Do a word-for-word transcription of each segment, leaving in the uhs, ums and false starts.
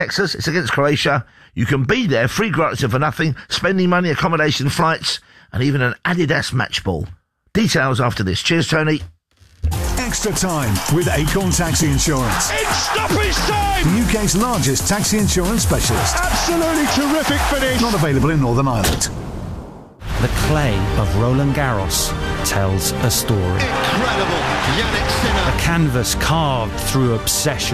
Texas, it's against Croatia. You can be there, free gratis for nothing, spending money, accommodation, flights, and even an Adidas match ball. Details after this. Cheers, Tony. Extra time with Acorn Taxi Insurance. It's stoppage time! The U K's largest taxi insurance specialist. Absolutely terrific finish. Not available in Northern Ireland. The clay of Roland Garros tells a story. Incredible. Yannick Sinner. A canvas carved through obsession.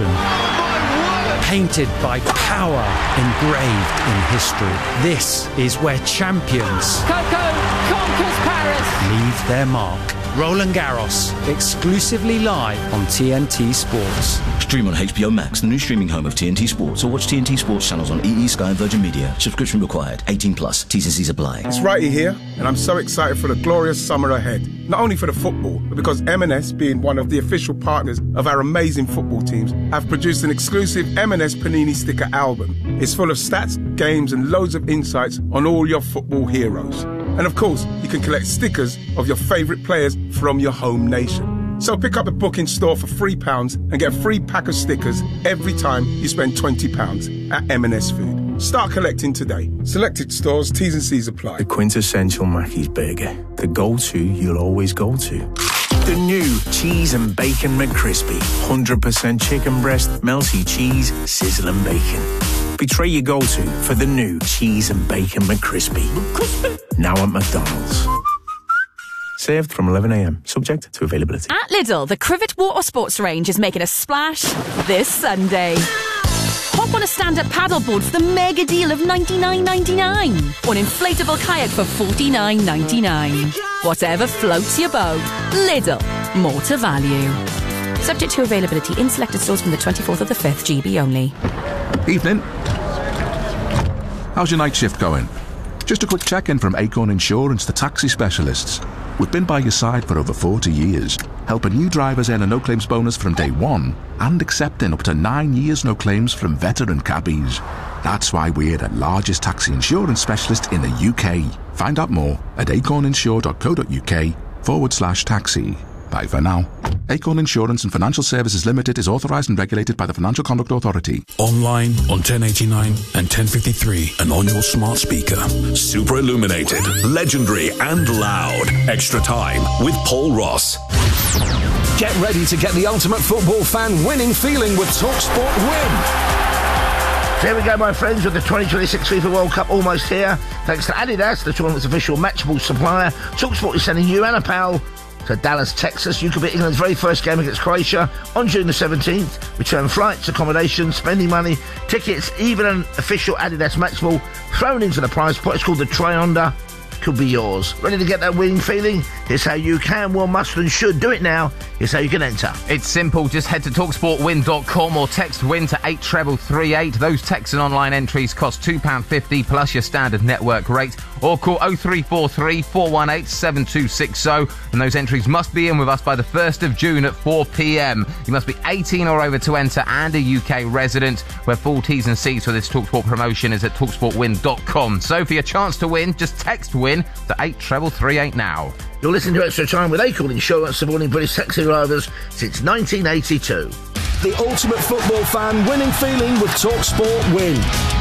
Painted by power, engraved in history. This is where champions Coco conquers Paris. leave their mark. Roland Garros, exclusively live on T N T Sports. Stream on H B O Max, the new streaming home of T N T Sports, or watch T N T Sports channels on E E, Sky and Virgin Media. Subscription required. eighteen plus. T's and C's apply. It's Righty here, and I'm so excited for the glorious summer ahead. Not only for the football, but because M and S, being one of the official partners of our amazing football teams, have produced an exclusive M and S Panini sticker album. It's full of stats, games, and loads of insights on all your football heroes. And of course, you can collect stickers of your favourite players from your home nation. So pick up the book in store for three pounds and get a free pack of stickers every time you spend twenty pounds at M and S Food. Start collecting today. Selected stores, T's and C's apply. The quintessential Mackey's burger. The go-to you'll always go to. The new Cheese and Bacon McCrispy. one hundred percent chicken breast, melty cheese, sizzling bacon. Betray your go-to for the new Cheese and Bacon McCrispy. McCrispy. Now at McDonald's. Served from eleven a m, subject to availability. At Lidl, the Crivet Water Sports range is making a splash this Sunday. Hop on a stand-up paddleboard for the mega deal of ninety-nine ninety-nine, or an inflatable kayak for forty-nine ninety-nine. Whatever floats your boat, Lidl, more to value. Subject to availability in selected stores from the twenty-fourth of the fifth, G B only. Evening. How's your night shift going? Just a quick check-in from Acorn Insurance, the taxi specialists. We've been by your side for over forty years, helping new drivers earn a no-claims bonus from day one and accepting up to nine years no claims from veteran cabbies. That's why we're the largest taxi insurance specialist in the U K. Find out more at acorninsure.co.uk forward slash taxi. Bye for now. Acorn Insurance and Financial Services Limited is authorised and regulated by the Financial Conduct Authority. Online on ten eighty-nine and ten fifty-three and on your smart speaker. Super illuminated, legendary and loud. Extra time with Paul Ross. Get ready to get the ultimate football fan winning feeling with TalkSport Win. There we go, my friends, with the twenty twenty-six FIFA World Cup almost here. Thanks to Adidas, the tournament's official match ball supplier. TalkSport is sending you and a pal to Dallas, Texas. You could be England's very first game against Croatia on June the seventeenth. Return flights, accommodation, spending money, tickets, even an official Adidas match ball thrown into the prize pot. It's called the Try-Onda. Could be yours. Ready to get that winning feeling? Here's how you can, will, must and should do it now. Here's how you can enter. It's simple. Just head to talk sport win dot com or text WIN to eight treble three eight. Those text and online entries cost two pounds fifty plus your standard network rate. Or call oh three four three, four one eight, seven two six oh. And those entries must be in with us by the first of June at four p m. You must be eighteen or over to enter and a U K resident, where full T's and C's for this TalkSport promotion is at talk sport win dot com. So for your chance to win, just text WIN to eight treble three eight now. You're listening to Extra Time with Acorn Insurance, supporting British taxi drivers since nineteen eighty-two. The ultimate football fan winning feeling with TalkSport Win.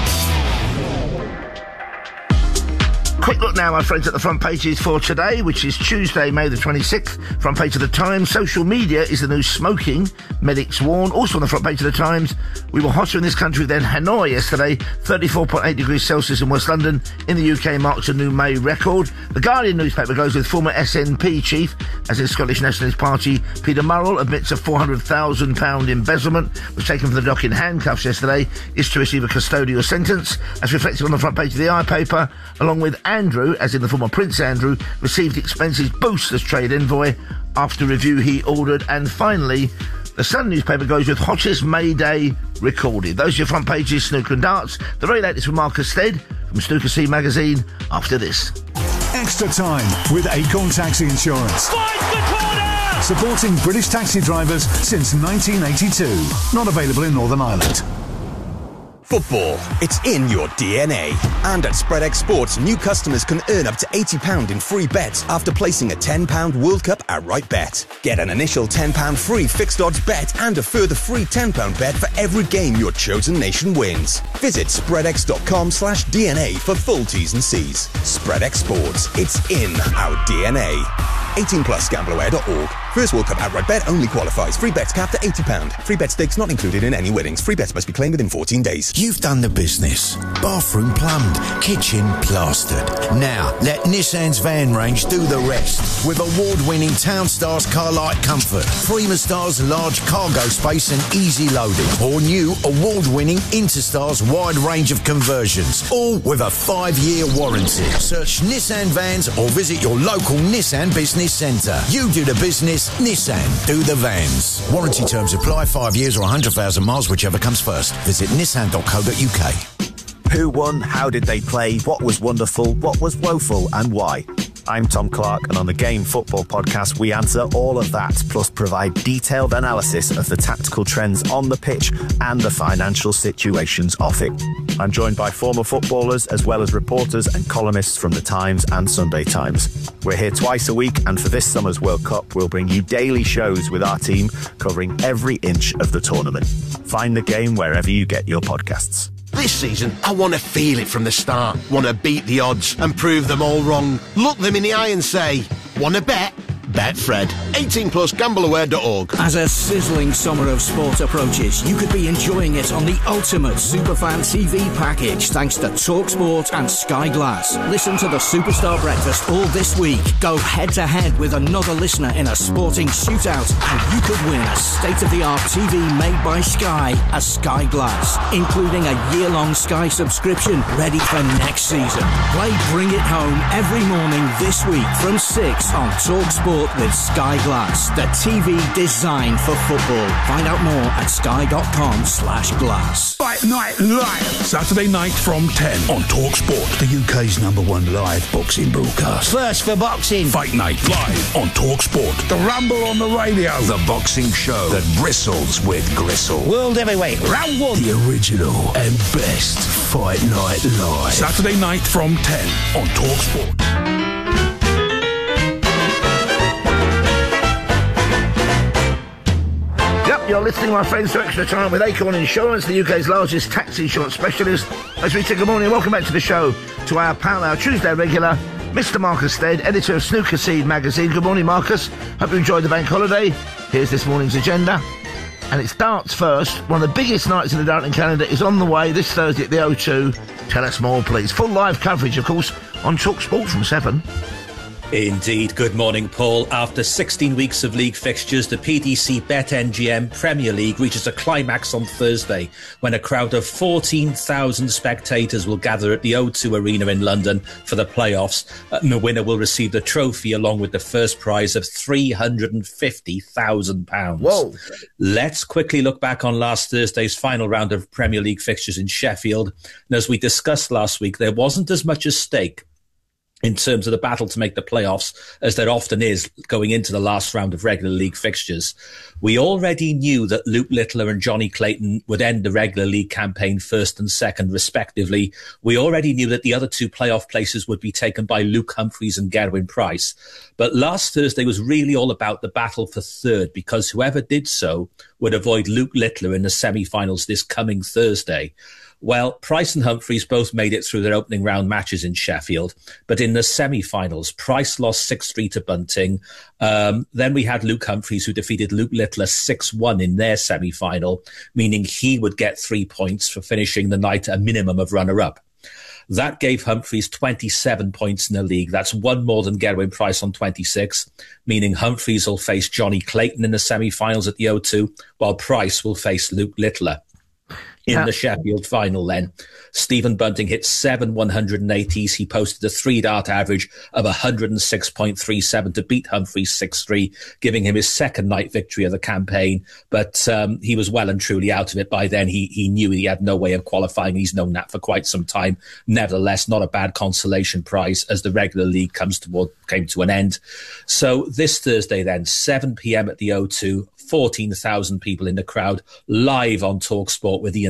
Quick look now, my friends, at the front pages for today, which is Tuesday, May the twenty-sixth. Front page of the Times. Social media is the new smoking, medics warn. Also on the front page of the Times, we were hotter in this country than Hanoi yesterday. thirty-four point eight degrees Celsius in West London. In the U K marks a new May record. The Guardian newspaper goes with former S N P chief, as in Scottish Nationalist Party, Peter Murrell, admits a four hundred thousand pounds embezzlement was taken from the dock in handcuffs yesterday, is to receive a custodial sentence, as reflected on the front page of the I paper, along with Andrew, as in the former Prince Andrew, received expenses boost as trade envoy after review he ordered. And finally, the Sun newspaper goes with hottest May Day recorded. Those are your front pages, snooker and darts. The very latest from Marcus Stead from Snooker Sea magazine after this. Extra time with Acorn Taxi Insurance. Finds the corner! Supporting British taxi drivers since nineteen eighty-two. Not available in Northern Ireland. Football, it's in your D N A. And at SpreadX Sports, new customers can earn up to eighty pounds in free bets after placing a ten pounds World Cup outright bet. Get an initial ten pounds free fixed odds bet and a further free ten pounds bet for every game your chosen nation wins. Visit spreadx.com slash DNA for full T's and C's. SpreadX Sports, it's in our D N A. eighteen plus gamble aware dot org. First World Cup outright bet only qualifies. Free bets capped at eighty pounds. Free bet stakes not included in any winnings. Free bets must be claimed within fourteen days. You've done the business. Bathroom plumbed, kitchen plastered. Now, let Nissan's van range do the rest. With award-winning Townstars Car-Light Comfort, Primastar's large cargo space and easy loading, or new award-winning Interstar's wide range of conversions, all with a five-year warranty. Search Nissan Vans or visit your local Nissan Business Centre. You do the business, Nissan do the vans. Warranty terms apply, five years or one hundred thousand miles, whichever comes first. Visit nissan dot co dot uk. Who won? How did they play? What was wonderful? What was woeful? And why? I'm Tom Clark, and on the Game Football Podcast, we answer all of that, plus provide detailed analysis of the tactical trends on the pitch and the financial situations off it. I'm joined by former footballers, as well as reporters and columnists from The Times and Sunday Times. We're here twice a week, and for this summer's World Cup, we'll bring you daily shows with our team covering every inch of the tournament. Find The Game wherever you get your podcasts. This season, I want to feel it from the start. Want to beat the odds and prove them all wrong. Look them in the eye and say, want to bet? Bet Fred. eighteen plus gamble aware dot org. As a sizzling summer of sport approaches, you could be enjoying it on the ultimate Superfan T V package thanks to TalkSport and Sky Glass. Listen to the Superstar Breakfast all this week. Go head-to-head with another listener in a sporting shootout, and you could win a state-of-the-art T V made by Sky, a Sky Glass, including a year-long Sky subscription ready for next season. Play Bring It Home every morning this week from six on TalkSport with Sky Glass, the T V designed for football. Find out more at sky.com slash glass. Fight Night Live, Saturday night from ten on TalkSport, the U K's number one live boxing broadcast. First for boxing. Fight Night live on TalkSport. The Rumble on the radio. The boxing show that bristles with gristle. World heavyweight, round one. The original and best Fight Night Live. Saturday night from ten on TalkSport. You're listening, my friends, to Extra Time with Acorn Insurance, the U K's largest tax insurance specialist. As we say good morning, welcome back to the show, to our pal, our Tuesday regular, Mister Marcus Stead, editor of Snooker Seed magazine. Good morning, Marcus. Hope you enjoyed the bank holiday. Here's this morning's agenda. And it starts first. One of the biggest nights in the Darting calendar is on the way this Thursday at the O two. Tell us more, please. Full live coverage, of course, on TalkSport from seven. Indeed. Good morning, Paul. After sixteen weeks of league fixtures, the P D C BetMGM Premier League reaches a climax on Thursday when a crowd of fourteen thousand spectators will gather at the O two Arena in London for the playoffs, and the winner will receive the trophy along with the first prize of three hundred fifty thousand pounds. Whoa. Let's quickly look back on last Thursday's final round of Premier League fixtures in Sheffield. And as we discussed last week, there wasn't as much at stake in terms of the battle to make the playoffs as there often is going into the last round of regular league fixtures. We already knew that Luke Littler and Johnny Clayton would end the regular league campaign first and second, respectively. We already knew that the other two playoff places would be taken by Luke Humphries and Gerwyn Price. But last Thursday was really all about the battle for third, because whoever did so would avoid Luke Littler in the semi-finals this coming Thursday. Well, Price and Humphries both made it through their opening round matches in Sheffield, but in the semi-finals, Price lost six three to Bunting. Um, then we had Luke Humphries, who defeated Luke Littler six one in their semi-final, meaning he would get three points for finishing the night a minimum of runner-up. That gave Humphries twenty-seven points in the league. That's one more than Gerwyn Price on twenty-six, meaning Humphries will face Johnny Clayton in the semi-finals at the O two, while Price will face Luke Littler. In yeah. the Sheffield final then, Stephen Bunting hit seven one hundred eighties. He posted a three-dart average of one hundred six point three seven to beat Humphries six three, giving him his second night victory of the campaign. But um, he was well and truly out of it by then. He he knew he had no way of qualifying. He's known that for quite some time. Nevertheless, not a bad consolation prize as the regular league comes toward, came to an end. So this Thursday then, seven p.m. at the O two, fourteen thousand people in the crowd, live on TalkSport with Ian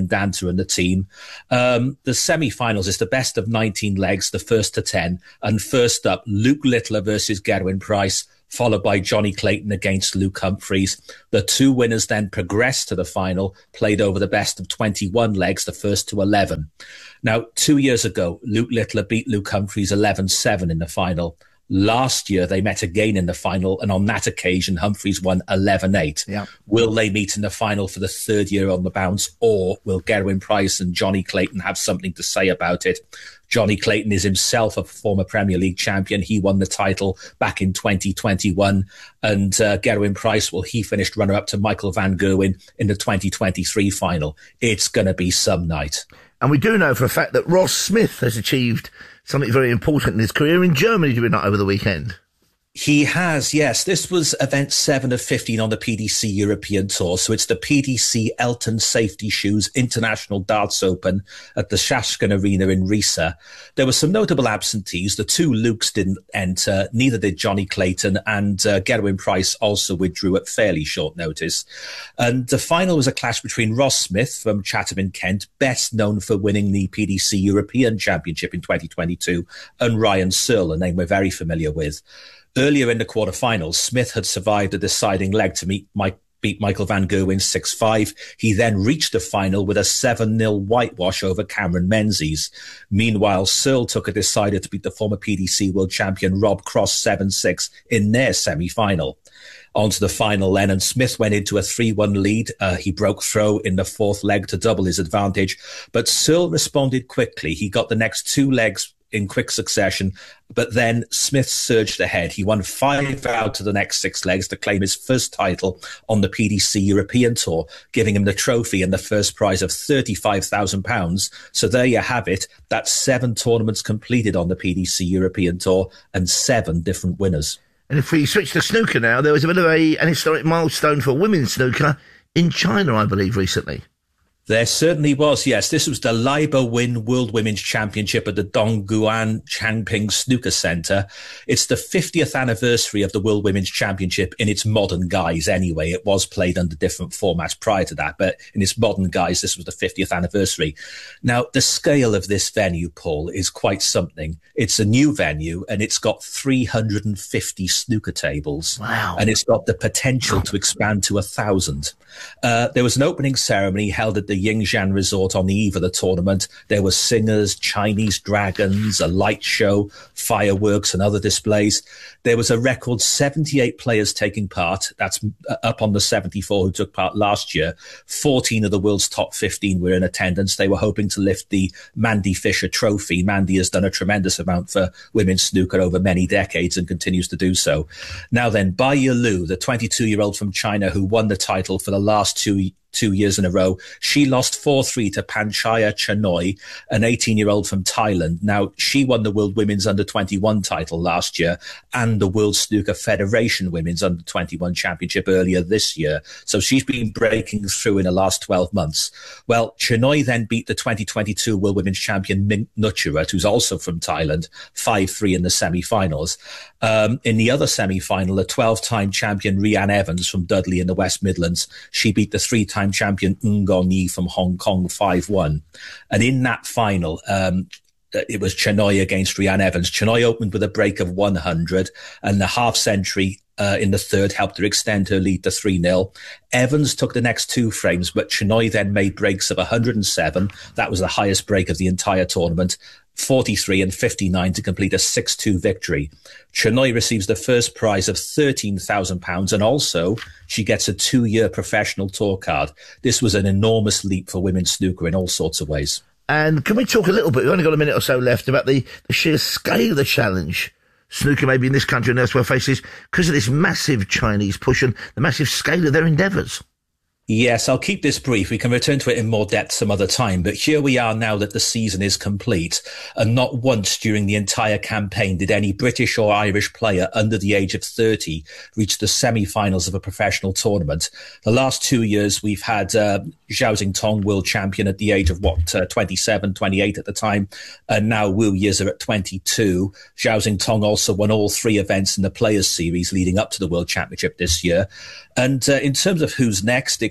and Danta and the team. Um, the semi-finals is the best of nineteen legs, the first to ten. And first up, Luke Littler versus Gerwyn Price, followed by Johnny Clayton against Luke Humphreys. The two winners then progressed to the final, played over the best of twenty-one legs, the first to eleven. Now, two years ago, Luke Littler beat Luke Humphreys eleven seven in the final. Last year, they met again in the final, and on that occasion, Humphreys won eleven eight. Yeah. Will they meet in the final for the third year on the bounce, or will Gerwyn Price and Johnny Clayton have something to say about it? Johnny Clayton is himself a former Premier League champion. He won the title back in twenty twenty-one. And uh, Gerwyn Price, well, he finished runner-up to Michael van Gerwen in the twenty twenty-three final. It's going to be some night. And we do know for a fact that Ross Smith has achieved something very important in his career in Germany, did we not, over the weekend? He has, yes. This was event seven of fifteen on the P D C European Tour. So it's the P D C Elton Safety Shoes International Darts Open at the Shashkin Arena in Riesa. There were some notable absentees. The two Lukes didn't enter, neither did Johnny Clayton, and uh, Gerwyn Price also withdrew at fairly short notice. And the final was a clash between Ross Smith from Chatham in Kent, best known for winning the P D C European Championship in twenty twenty-two, and Ryan Searle, a name we're very familiar with. Earlier in the quarterfinals, Smith had survived a deciding leg to meet Mike, beat Michael van Gerwen six five. He then reached the final with a seven nil whitewash over Cameron Menzies. Meanwhile, Searle took a decider to beat the former P D C world champion Rob Cross seven six in their semi-final. On to the final then, and Smith went into a three one lead. Uh, he broke throw in the fourth leg to double his advantage, but Searle responded quickly. He got the next two legs in quick succession, but then Smith surged ahead. He won five out of the next six legs to claim his first title on the P D C European Tour, giving him the trophy and the first prize of thirty-five thousand pounds. So there you have it. That's seven tournaments completed on the P D C European Tour and seven different winners. And if we switch to snooker now, there was a bit of a, an historic milestone for women's snooker in China, I believe, recently. There certainly was, yes. This was the Liber Win World Women's Championship at the Dongguan Changping Snooker Centre. It's the fiftieth anniversary of the World Women's Championship in its modern guise anyway. It was played under different formats prior to that, but in its modern guise, this was the fiftieth anniversary. Now, the scale of this venue, Paul, is quite something. It's a new venue, and it's got three hundred fifty snooker tables. Wow. And it's got the potential to expand to a thousand. Uh, there was an opening ceremony held at the Yingxian Resort on the eve of the tournament. There were singers, Chinese dragons, a light show, fireworks and other displays. There was a record seventy-eight players taking part. That's up on the seventy-four who took part last year. fourteen of the world's top fifteen were in attendance. They were hoping to lift the Mandy Fisher Trophy. Mandy has done a tremendous amount for women's snooker over many decades and continues to do so. Now then, Bai Yilu, the twenty-two-year-old from China who won the title for the last two two years in a row. She lost four three to Panchaya Chanoi, an eighteen-year-old from Thailand. Now, she won the World Women's Under twenty-one title last year and the World Snooker Federation Women's Under twenty-one Championship earlier this year. So she's been breaking through in the last twelve months. Well, Chanoi then beat the twenty twenty-two World Women's Champion Mint Nucharat, who's also from Thailand, five three in the semi-finals. Um, in the other semi-final, a twelve-time champion Rhian Evans from Dudley in the West Midlands, she beat the three-time champion Ng Gong Yi from Hong Kong five one. And in that final, um, it was Chanoi against Rhian Evans. Chanoi opened with a break of one hundred, and the half century uh, in the third helped her extend her lead to three nil. Evans took the next two frames, but Chanoi then made breaks of one hundred seven. That was the highest break of the entire tournament. forty-three and fifty-nine to complete a six two victory. Chanoi receives the first prize of thirteen thousand pounds, and also she gets a two-year professional tour card. This was an enormous leap for women's snooker in all sorts of ways. And can we talk a little bit, we've only got a minute or so left, about the, the sheer scale of the challenge snooker maybe in this country and elsewhere faces because of this massive Chinese push and the massive scale of their endeavours? Yes, I'll keep this brief. We can return to it in more depth some other time. But here we are now that the season is complete. And not once during the entire campaign did any British or Irish player under the age of thirty reach the semi-finals of a professional tournament. The last two years, we've had uh, Zhao Xingtong, world champion at the age of, what, uh, twenty-seven, twenty-eight at the time. And now Wu Yize at twenty-two. Zhao Xingtong also won all three events in the Players Series leading up to the World Championship this year. And uh, in terms of who's next, it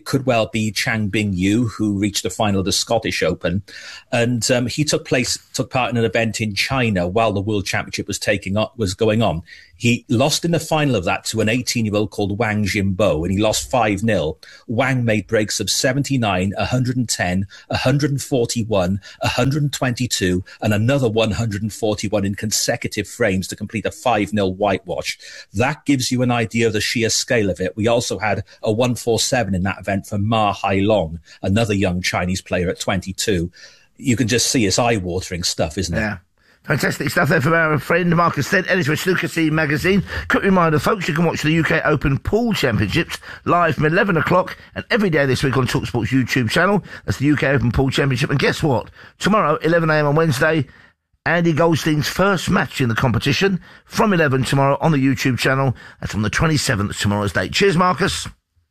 it could well be Chang Bing Yu, who reached the final of the Scottish Open. And um, he took place, took part in an event in China while the World Championship was taking up, was going on. He lost in the final of that to an eighteen-year-old called Wang Jimbo, and he lost five nil. Wang made breaks of seventy-nine, one hundred ten, one hundred forty-one, one hundred twenty-two, and another one hundred forty-one in consecutive frames to complete a five nil whitewash. That gives you an idea of the sheer scale of it. We also had a one forty-seven in that event for Ma Hailong, another young Chinese player at twenty-two. You can just see it's eye-watering stuff, isn't it? Yeah. Fantastic stuff there from our friend Marcus Stead, editor of Snooker Scene magazine. Quick reminder, folks, you can watch the U K Open Pool Championships live from eleven o'clock and every day this week on TalkSport's YouTube channel. That's the U K Open Pool Championship. And guess what? Tomorrow, eleven a m on Wednesday, Andy Goldstein's first match in the competition from eleven tomorrow on the YouTube channel. That's on the twenty-seventh, tomorrow's date. Cheers, Marcus.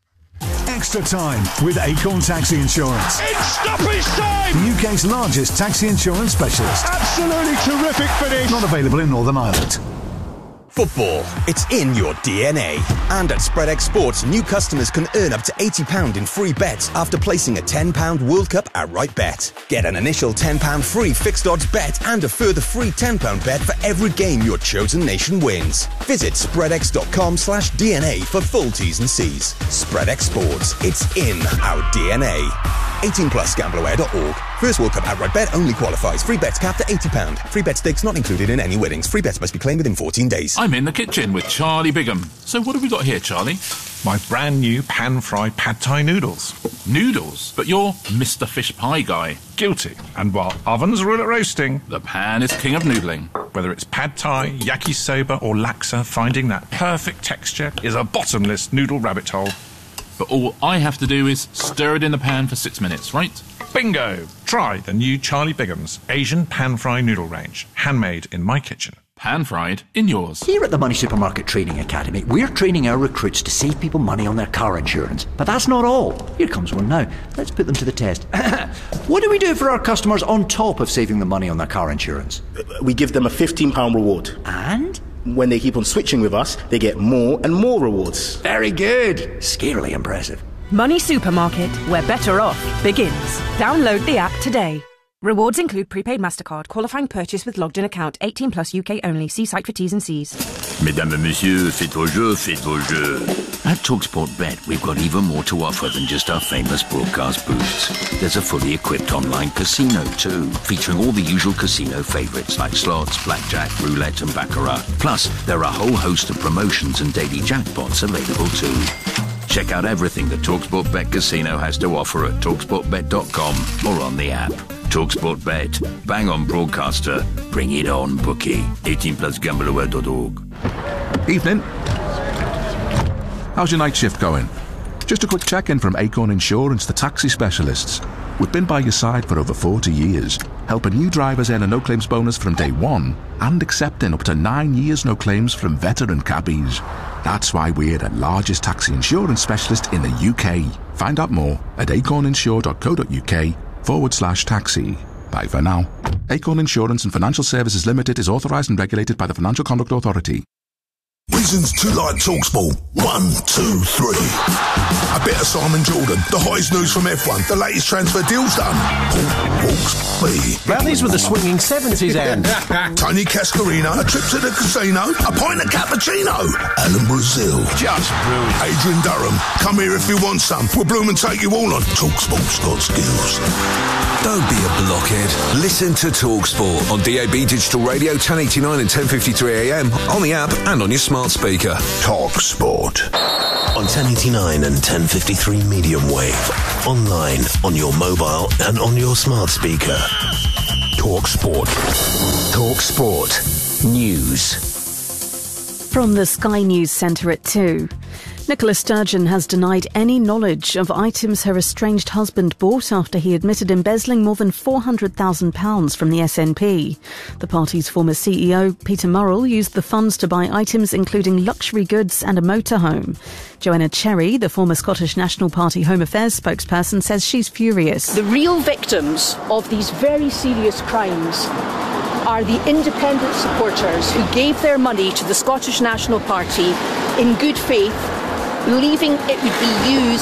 Extra time with Acorn Taxi Insurance. It's stoppage time! The U K's largest taxi insurance specialist. Absolutely terrific finish! Not available in Northern Ireland. Football, it's in your D N A. And at SpreadX Sports, new customers can earn up to eighty pounds in free bets after placing a ten pound World Cup outright bet. Get an initial ten pound free fixed odds bet and a further free ten pound bet for every game your chosen nation wins. Visit spreadx.com slash DNA for full T's and C's. SpreadX Sports, it's in our D N A. eighteen plus gamble aware dot org. First World Cup outright bet only qualifies. Free bets capped at eighty pounds. Free bet stakes not included in any winnings. Free bets must be claimed within fourteen days. I'm in the kitchen with Charlie Bigham. So what have we got here, Charlie? My brand new pan-fried pad thai noodles. Noodles? But you're Mister Fish Pie guy. Guilty. And while ovens rule at roasting, the pan is king of noodling. Whether it's pad thai, yakisoba or laksa, finding that perfect texture is a bottomless noodle rabbit hole. But all I have to do is stir it in the pan for six minutes, right? Bingo! Try the new Charlie Bigham's Asian pan-fry noodle range. Handmade in my kitchen. Pan-fried in yours. Here at the Money Supermarket Training Academy, we're training our recruits to save people money on their car insurance. But that's not all. Here comes one now. Let's put them to the test. What do we do for our customers on top of saving them money on their car insurance? We give them a fifteen pound reward. And? When they keep on switching with us, they get more and more rewards. Very good. Scarily impressive. Money Supermarket, where better off begins. Download the app today. Rewards include prepaid MasterCard, qualifying purchase with logged in account, eighteen plus U K only. See site for T's and C's. Mesdames et messieurs, faites vos jeux, faites vos jeux. At TalkSport Bet, we've got even more to offer than just our famous broadcast booths. There's a fully equipped online casino too, featuring all the usual casino favourites like slots, blackjack, roulette and baccarat. Plus, there are a whole host of promotions and daily jackpots available too. Check out everything the TalkSport Bet Casino has to offer at talksport bet dot com or on the app. TalkSport Bet. Bang on broadcaster. Bring it on, bookie. eighteen plus gamble aware dot org. Evening. How's your night shift going? Just a quick check-in from Acorn Insurance, the taxi specialists. We've been by your side for over forty years, helping new drivers earn a no-claims bonus from day one and accepting up to nine years no claims from veteran cabbies. That's why we're the largest taxi insurance specialist in the U K. Find out more at acorninsure dot co dot uk forward slash taxi. Bye for now. Acorn Insurance and Financial Services Limited is authorised and regulated by the Financial Conduct Authority. Reasons to like TalkSport. One, two, three. A bit of Simon Jordan, the hottest news from F one, the latest transfer deals done. Paul Hawksby. Rallies with the swinging seventies end. Tony Cascarino, a trip to the casino, a pint of cappuccino. Alan Brazil. Just brilliant. Adrian Durham, come here if you want some. We'll bloom and take you all on TalkSport's got skills. Don't be a blockhead. Listen to TalkSport on D A B Digital Radio ten eighty-nine and ten fifty-three a m, on the app and on your smart speaker. TalkSport. On ten eighty-nine and ten fifty-three medium wave. Online, on your mobile and on your smart speaker. TalkSport. TalkSport. News. From the Sky News Centre at two. Nicola Sturgeon has denied any knowledge of items her estranged husband bought after he admitted embezzling more than four hundred thousand pounds from the S N P. The party's former C E O, Peter Murrell, used the funds to buy items including luxury goods and a motorhome. Joanna Cherry, the former Scottish National Party Home Affairs spokesperson, says she's furious. The real victims of these very serious crimes are the independent supporters who gave their money to the Scottish National Party in good faith, believing it would be used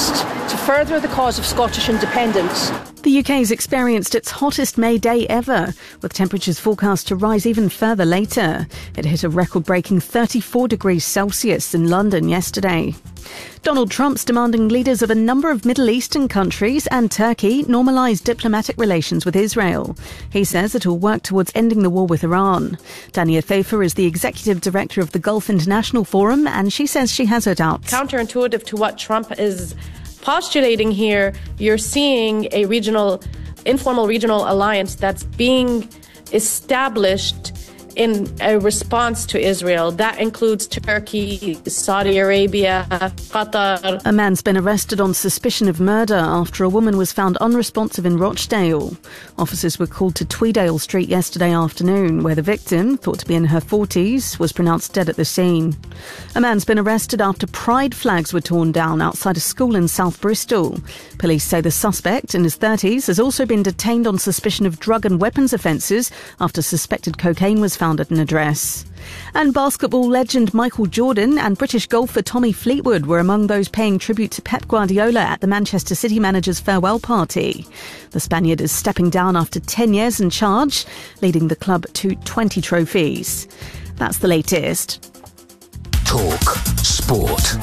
to further the cause of Scottish independence. The U K's experienced its hottest May day ever, with temperatures forecast to rise even further later. It hit a record-breaking thirty-four degrees Celsius in London yesterday. Donald Trump's demanding leaders of a number of Middle Eastern countries and Turkey normalise diplomatic relations with Israel. He says it will work towards ending the war with Iran. Dania Thafer is the executive director of the Gulf International Forum, and she says she has her doubts. Counterintuitive to what Trump is postulating here, you're seeing a regional, informal regional alliance that's being established in a response to Israel. That includes Turkey, Saudi Arabia, Qatar. A man's been arrested on suspicion of murder after a woman was found unresponsive in Rochdale. Officers were called to Tweedale Street yesterday afternoon, where the victim, thought to be in her forties, was pronounced dead at the scene. A man's been arrested after pride flags were torn down outside a school in South Bristol. Police say the suspect, in his thirties, has also been detained on suspicion of drug and weapons offences after suspected cocaine was found at an address. And basketball legend Michael Jordan and British golfer Tommy Fleetwood were among those paying tribute to Pep Guardiola at the Manchester City manager's farewell party. The Spaniard is stepping down after ten years in charge, leading the club to twenty trophies. That's the latest. Talk Sport.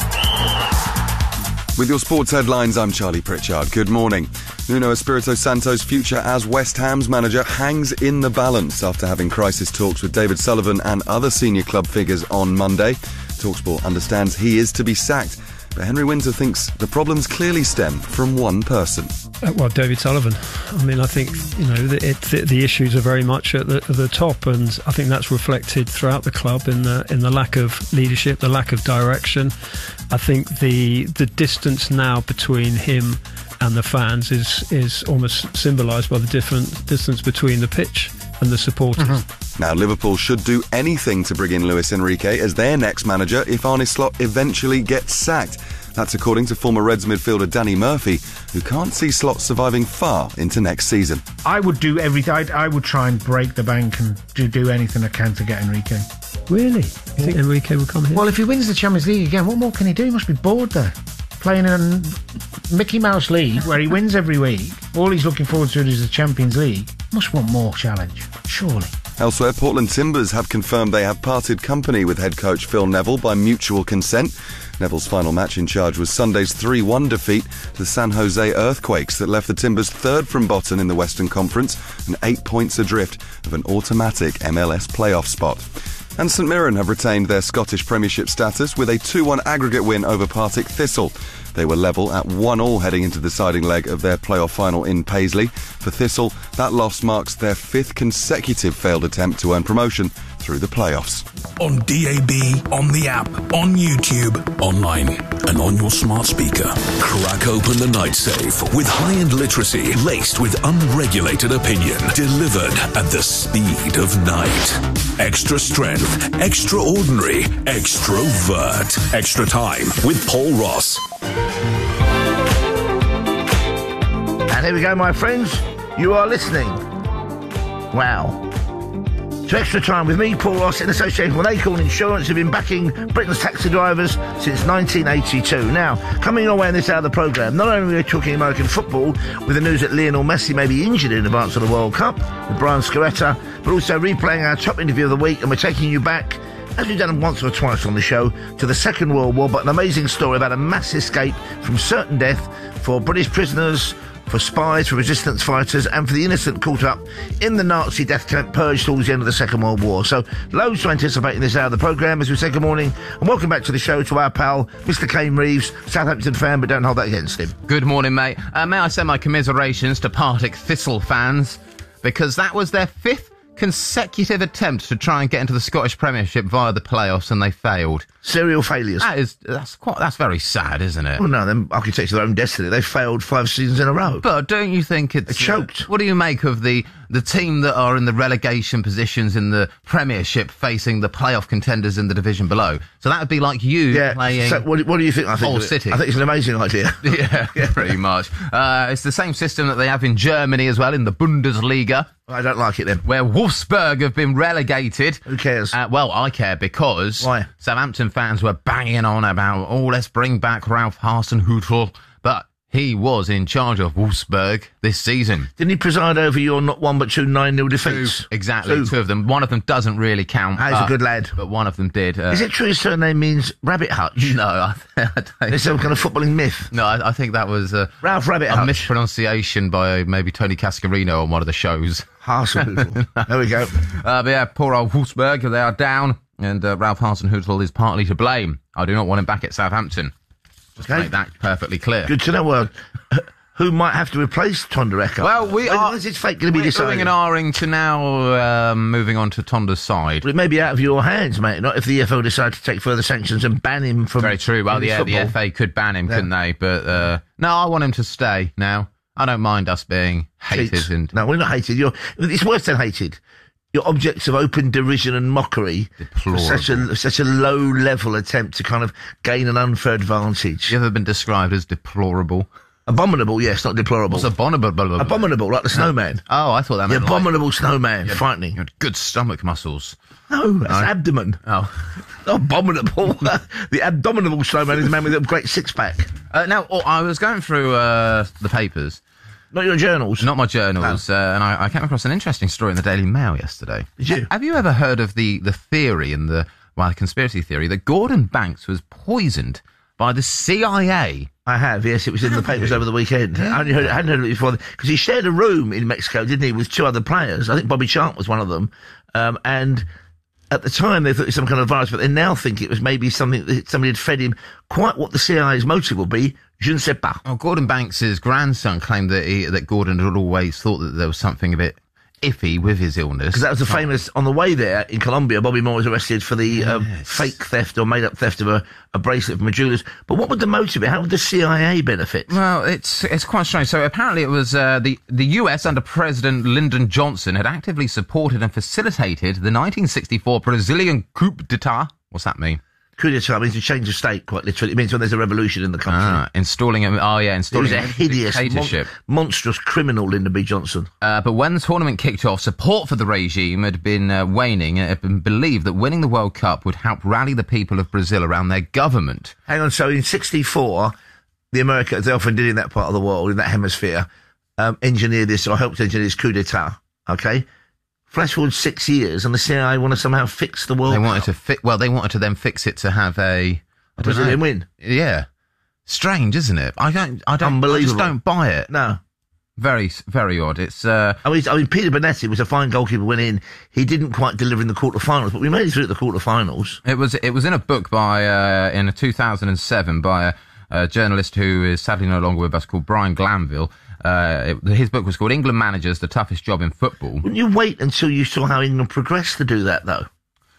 With your sports headlines, I'm Charlie Pritchard. Good morning. Nuno Espirito Santo's future as West Ham's manager hangs in the balance after having crisis talks with David Sullivan and other senior club figures on Monday. TalkSport understands he is to be sacked, but Henry Windsor thinks the problems clearly stem from one person. Uh, well, David Sullivan. I mean, I think, you know, the, it, the, the issues are very much at the, at the top, and I think that's reflected throughout the club in the in the lack of leadership, the lack of direction. I think the the distance now between him and the fans is is almost symbolised by the different distance between the pitch and the supporters. Mm-hmm. Now, Liverpool should do anything to bring in Luis Enrique as their next manager if Arne Slot eventually gets sacked. That's according to former Reds midfielder Danny Murphy, who can't see Slot surviving far into next season. I would do everything. I'd, I would try and break the bank and do, do anything I can to get Enrique. Really? You think Enrique will come here? Well, if he wins the Champions League again, what more can he do? He must be bored there. Playing in a Mickey Mouse League where he wins every week. All he's looking forward to is the Champions League. Must want more challenge, surely. Elsewhere, Portland Timbers have confirmed they have parted company with head coach Phil Neville by mutual consent. Neville's final match in charge was Sunday's three one defeat to the San Jose Earthquakes that left the Timbers third from bottom in the Western Conference and eight points adrift of an automatic M L S playoff spot. And St Mirren have retained their Scottish Premiership status with a two one aggregate win over Partick Thistle. They were level at one all heading into the deciding leg of their playoff final in Paisley. For Thistle, that loss marks their fifth consecutive failed attempt to earn promotion through the playoffs. On D A B, on the app, on YouTube, online, and on your smart speaker. Crack open the night safe with high-end literacy laced with unregulated opinion, delivered at the speed of night. Extra strength, extraordinary, extrovert. Extra time with Paul Ross. And here we go, my friends. You are listening. Wow. To Extra Time with me, Paul Ross, in association with Acorn Insurance, who've been backing Britain's taxi drivers since nineteen eighty-two. Now, coming your way in this hour of the programme, not only are we talking American football with the news that Lionel Messi may be injured in advance of the World Cup with Brian Scaletta, but also replaying our top interview of the week, and we're taking you back, as we've done once or twice on the show, to the Second World War, but an amazing story about a mass escape from certain death for British prisoners, for spies, for resistance fighters, and for the innocent caught up in the Nazi death camp purge towards the end of the Second World War. So, loads to anticipate in this hour of the programme. As we say good morning and welcome back to the show to our pal, Mister Kane Reeves, Southampton fan, but don't hold that against him. Good morning, mate. Uh, may I send my commiserations to Partick Thistle fans, because that was their fifth consecutive attempt to try and get into the Scottish Premiership via the playoffs, and they failed. Serial failures. That is, that's quite, that's very sad, isn't it? Well, no, them architects of their own destiny. They failed five seasons in a row. But don't you think it's... They choked. Uh, what do you make of the, the team that are in the relegation positions in the Premiership facing the playoff contenders in the division below? So that would be like you yeah, playing... So what, what do you think? I think Hull City. I think it's an amazing idea. yeah, yeah, pretty much. Uh, it's the same system that they have in Germany as well, in the Bundesliga. I don't like it then. Where Wolfsburg have been relegated. Who cares? Uh, well, I care because Why? Southampton fans were banging on about, oh, let's bring back Ralph Hasenhüttl. But he was in charge of Wolfsburg this season. Didn't he preside over your not one but two nine nil defeats? Two, exactly, two. two of them. One of them doesn't really count. He's uh, a good lad. But one of them did. Uh, Is it true his surname means Rabbit Hutch? No, I, I don't. It's some kind of footballing myth. No, I, I think that was uh, Ralph Rabbit a Hutch. mispronunciation by maybe Tony Cascarino on one of the shows. Hasenhüttl. There we go. Uh, but yeah, poor old Wolfsburg, they are down, and uh, Ralph Hasenhüttl is partly to blame. I do not want him back at Southampton. Just Okay. to make that perfectly clear. Good to know. Uh, who might have to replace Tonda Eka? Well, we when, are. When's his fate going to be We're decided? doing an R-ing to now um, moving on to Tonda's side. Well, it may be out of your hands, mate. Not if the E F L decide to take further sanctions and ban him from. Very true. Well, yeah, the F A could ban him, Yeah. couldn't they? But uh, no, I want him to stay now. I don't mind us being hated. Cheats. And No, we're not hated. You're, it's worse than hated. You're objects of open derision and mockery for such a such a low level attempt to kind of gain an unfair advantage. You ever been described as deplorable? Abominable, yes, not deplorable. What's abominable? Abominable, like the snowman. Oh, I thought that The meant abominable like, snowman, you had- frightening. You had good stomach muscles. No, that's No. abdomen. Oh. Abominable. The abominable snowman is a man with a great six-pack. Uh, now, oh, I was going through uh, the papers. Not your journals? Not my journals. Uh, and I, I came across an interesting story in the Daily Mail yesterday. Did you? Have you ever heard of the, the theory and the, well, the conspiracy theory that Gordon Banks was poisoned by the C I A? I have, yes. It was in the papers over the weekend. I hadn't heard, I hadn't heard of it before. Because he shared a room in Mexico, didn't he, with two other players. I think Bobby Charlton was one of them. Um, and at the time, they thought it was some kind of virus, but they now think it was maybe something that somebody had fed him. Quite what the C I A's motive will be, je ne sais pas. Oh, Gordon Banks' grandson claimed that he, that Gordon had always thought that there was something a bit iffy with his illness. Because that was the famous, on the way there in Colombia, Bobby Moore was arrested for the Yes. um, fake theft or made-up theft of a, a bracelet from a jeweller's. But what would the motive be? How would the C I A benefit? Well, it's it's quite strange. So apparently it was uh, the, the U S under President Lyndon Johnson had actively supported and facilitated the nineteen sixty-four Brazilian coup d'etat. What's that mean? Coup d'etat means a change of state, quite literally. It means when there's a revolution in the country. Ah, installing a, oh yeah, He installing was a hideous, dictatorship. mon- monstrous criminal, Lyndon B. Johnson. Uh, but when the tournament kicked off, support for the regime had been uh, waning, and it had been believed that winning the World Cup would help rally the people of Brazil around their government. Hang on, so in sixty-four, the Americans, they often did in that part of the world, in that hemisphere, um, engineer this, or helped engineer this coup d'etat, okay? Flash forward six years, and the C I A want to somehow fix the World They Cup. wanted to fi- well, they wanted to then fix it to have a, I don't Brazilian know. win. Yeah, strange, isn't it? I don't, I don't, I Unbelievable. just don't buy it. No. Very, very odd. It's uh, I mean, I mean, Peter Bonetti was a fine goalkeeper, went in. He didn't quite deliver in the quarterfinals, but we made it through at the quarterfinals. It was it was in a book by uh, in two thousand seven by a, a journalist who is sadly no longer with us called Brian Glanville. Uh, it, his book was called England Managers: The Toughest Job in Football. Wouldn't you wait until you saw how England progressed to do that, though?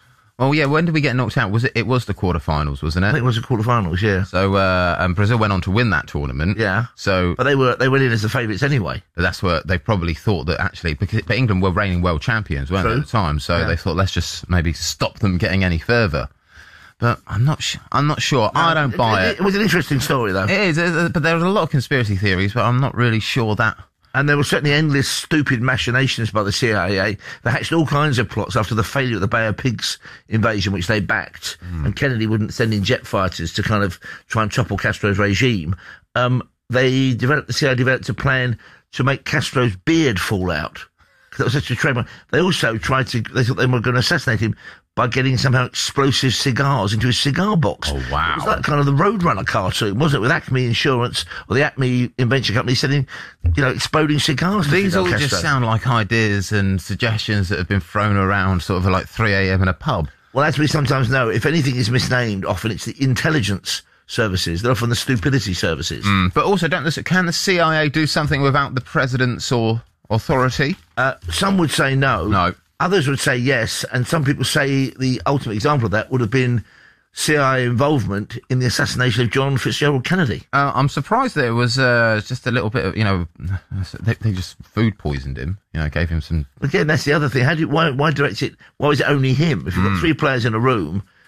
Oh yeah, when did we get knocked out? Was it? It was the quarterfinals, wasn't it? I think it was the quarterfinals, yeah. So uh, and Brazil went on to win that tournament. Yeah. So, but they were they went in as the favourites anyway. That's what they probably thought that actually, because but England were reigning world champions, weren't True. they, at the time? So Yeah. they thought let's just maybe stop them getting any further. But I'm not. Sh- I'm not sure. I don't buy it. It was an interesting story, though. It is, uh, but there was a lot of conspiracy theories, but I'm not really sure that. And there were certainly endless stupid machinations by the C I A. They hatched all kinds of plots after the failure of the Bay of Pigs invasion, which they backed. Mm. And Kennedy wouldn't send in jet fighters to kind of try and topple Castro's regime. Um, they developed, the C I A developed a plan to make Castro's beard fall out. 'Cause that was such a trademark. They also tried to, they thought they were going to assassinate him by getting somehow explosive cigars into his cigar box. Oh, wow. It was like kind of the Roadrunner cartoon, wasn't it? With Acme Insurance or the Acme Invention Company sending, you know, exploding cigars to These Fidel all Castro. just sound like ideas and suggestions that have been thrown around sort of at like three a.m. in a pub. Well, as we sometimes know, if anything is misnamed, often it's the intelligence services. They're often the stupidity services. Mm. But also, don't listen, can the C I A do something without the president's or authority? Uh, some would say no. No. Others would say yes, and some people say the ultimate example of that would have been C I A involvement in the assassination of John Fitzgerald Kennedy. Uh, I'm surprised there was uh, just a little bit of, you know, they, they just food poisoned him, you know, gave him some... Again, that's the other thing. How do you, why, why direct it? Why was it only him? If you've got Mm. three players in a room,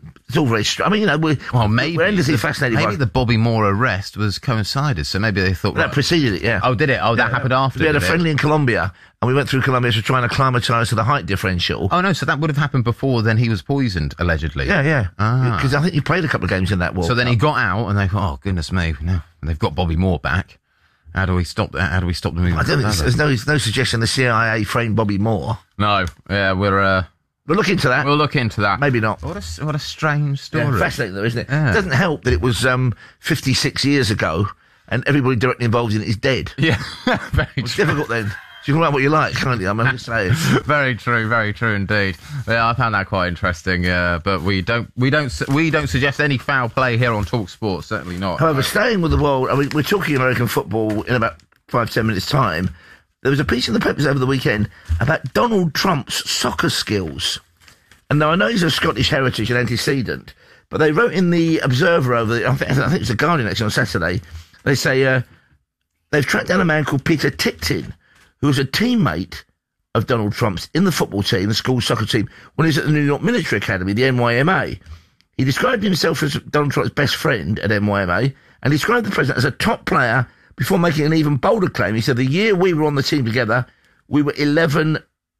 It's all very strange. I mean, you know, we're, well, maybe, we're endlessly the, fascinated maybe by... the Bobby Moore arrest was coincided, so maybe they thought... Well, that right, preceded it, yeah. Oh, did it? Oh, that yeah, happened after, We had a did friendly it? in Colombia, and we went through Colombia to try and acclimatise to the height differential. Oh, no, so that would have happened before then he was poisoned, allegedly? Yeah, yeah. Ah. Because I think he played a couple of games in that war. So then he got out, and they thought, oh, goodness me, no, they've got Bobby Moore back. How do we stop that? How do we stop the movement? I don't think there's no, there's no suggestion the C I A framed Bobby Moore. No, yeah, we're... Uh, We'll look into that. We'll look into that. Maybe not. What a, what a strange story. Yeah, fascinating, though, isn't it? Yeah. It doesn't help that it was um, fifty-six years ago and everybody directly involved in it is dead. Yeah, very It's true. difficult then. You can write what you like, can't you? I'm just saying. Very true, very true indeed. Yeah, I found that quite interesting. Uh, but we don't, we don't, su- we don't suggest any foul play here on Talk Sport. Certainly not. However, staying with the world, I mean, we're talking American football in about five, ten minutes' time. There was a piece in the papers over the weekend about Donald Trump's soccer skills. And now I know he's of Scottish heritage and antecedent, but they wrote in the Observer over, the, I think, I think it's the Guardian actually on Saturday, they say uh, they've tracked down a man called Peter Ticktin, who was a teammate of Donald Trump's in the football team, the school soccer team, when he was at the New York Military Academy, the N Y M A. He described himself as Donald Trump's best friend at N Y M A and described the president as a top player before making an even bolder claim. He said the year we were on the team together, we were eleven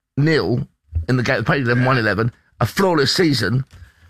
nil in the game, played eleven one eleven. A flawless season.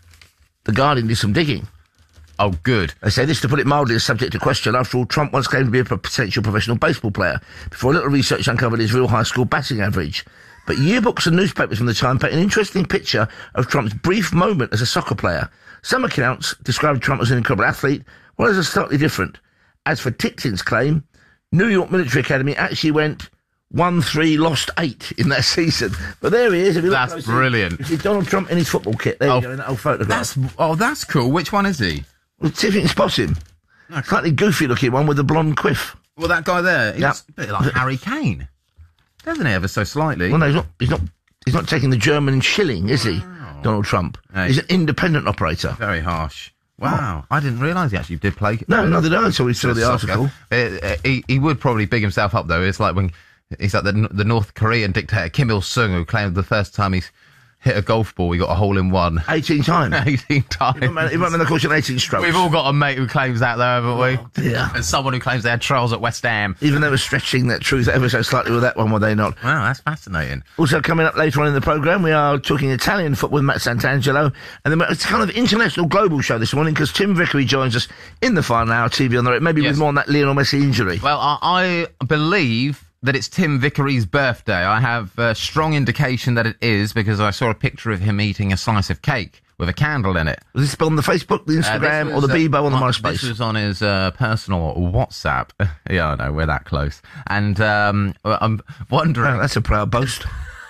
The Guardian did some digging. Oh, good. They say this, to put it mildly, is subject to question. After all, Trump once claimed to be a potential professional baseball player before a little research uncovered his real high school batting average. But yearbooks and newspapers from the time paint an interesting picture of Trump's brief moment as a soccer player. Some accounts described Trump as an incredible athlete, while others are slightly different. As for Ticktin's claim, New York Military Academy actually went Won three, lost eight in that season. But there he is. If you look That's closely, brilliant. You see Donald Trump in his football kit. There Oh, you go, in that old photograph. That's, oh, that's cool. Which one is he? Well, see if you can spot him. Slightly goofy looking one with a blonde quiff. Well, that guy there, he's Yep. a bit like Harry Kane. Doesn't he, ever so slightly? Well, no, he's not, he's not, he's not taking the German shilling, is he, Donald Trump? Hey. He's an independent operator. Very harsh. Wow, I didn't realise he actually did play. No, neither did I until we saw the soccer. article. Uh, uh, he, he would probably big himself up, though. It's like when he's like the, the North Korean dictator Kim Il-sung, who claimed the first time he's hit a golf ball, he got a hole in one. eighteen times. eighteen times. He might have of course, an eighteen strokes. We've all got a mate who claims that, though, haven't we? Oh, dear. And someone who claims they had trials at West Ham. Even they were stretching that truth ever so slightly with that one, were they not? Wow, that's fascinating. Also coming up later on in the programme, we are talking Italian football with Matt Santangelo. And then it's kind of international global show this morning because Tim Vickery joins us in the final hour, T V on the road, maybe Yes. with more on that Lionel Messi injury. Well, I, I believe that it's Tim Vickery's birthday. I have a strong indication that it is because I saw a picture of him eating a slice of cake with a candle in it. Was this on the Facebook, the Uh, Instagram, this or the was, uh, Bebo on the on- MySpace? This was on his uh, personal WhatsApp. Yeah, I know, we're that close. And um, I'm wondering... Oh, that's a proud boast.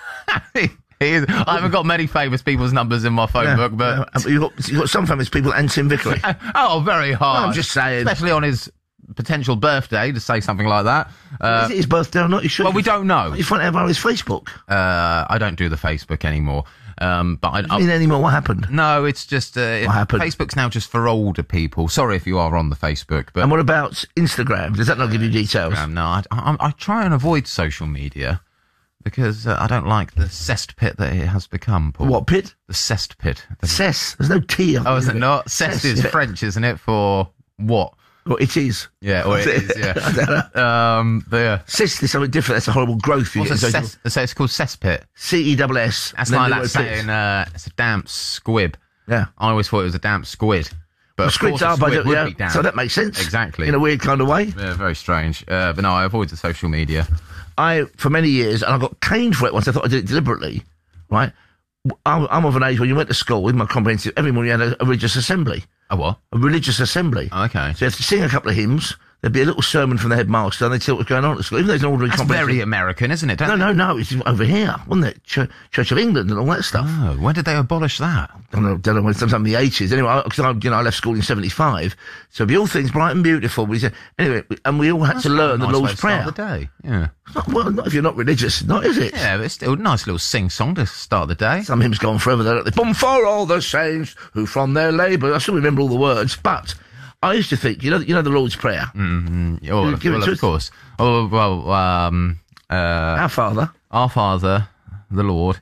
he is, I haven't got many famous people's numbers in my phone Yeah, book, but... yeah. You've, got, you've got some famous people and Tim Vickery. Oh, very hard. Well, I'm just saying. Especially on his potential birthday, to say something like that. Uh, Is it his birthday or not? You should. well, we don't know. You find out about his Facebook. Uh, I don't do the Facebook anymore. Um, but I, I mean, anymore. What happened? No, it's just uh, What happened? Facebook's now just for older people. Sorry if you are on the Facebook, but And what about Instagram? Does that not give you details? um, no, I, I, I try and avoid social media because uh, I don't like the cesspit that it has become. Paul. What pit? The cesspit. The- Cess. There's no T. Oh, is it not? Cest Cess, is yeah. French, isn't it? For what? Well, it is. Yeah, or it is. Yeah. um, but yeah. Cyst is something different. That's a horrible growth. You What's get a in social- cess, so it's called cesspit. C E S S. That's and then like the that word saying, pit. uh, it's a damp squib. Yeah. I always thought it was a damp squid. But Well, of squids course a are, by squid the- would yeah, be damp. so that makes sense. Exactly. In a weird kind of way. Yeah, very strange. Uh, but no, I avoid the social media. I, for many years, and I got caned for it once. I thought I did it deliberately, right? I'm, I'm of an age when you went to school with my comprehensive, every morning you had a, a religious assembly. A what? A religious assembly. Oh, okay. So you have to sing a couple of hymns. There'd be a little sermon from the headmaster, and they'd tell what was going on at school. Even though it's an ordinary That's comprehensive. very American, isn't it? Don't No, they? no, no. It's over here, wasn't it? Ch- Church of England and all that stuff. Oh, when did they abolish that? I don't know, don't know when, sometime in the eighties. Anyway, because I, you know, I left school in seventy-five. So it'd be all things bright and beautiful. We said, anyway, and we all had That's to learn quite a the nice way Lord's to start Prayer. the day. Yeah. It's not- well, not if you're not religious, not is it? Yeah, but it's still a nice little sing-song to start the day. Some hymns go on forever. They're like, the bomb for all the saints who from their labour. I still remember all the words, but I used to think, you know, you know the Lord's Prayer. Mm-hmm. Oh, Give- give it well, to of us. course. Oh, well, um... Uh, Our Father. Our Father, the Lord,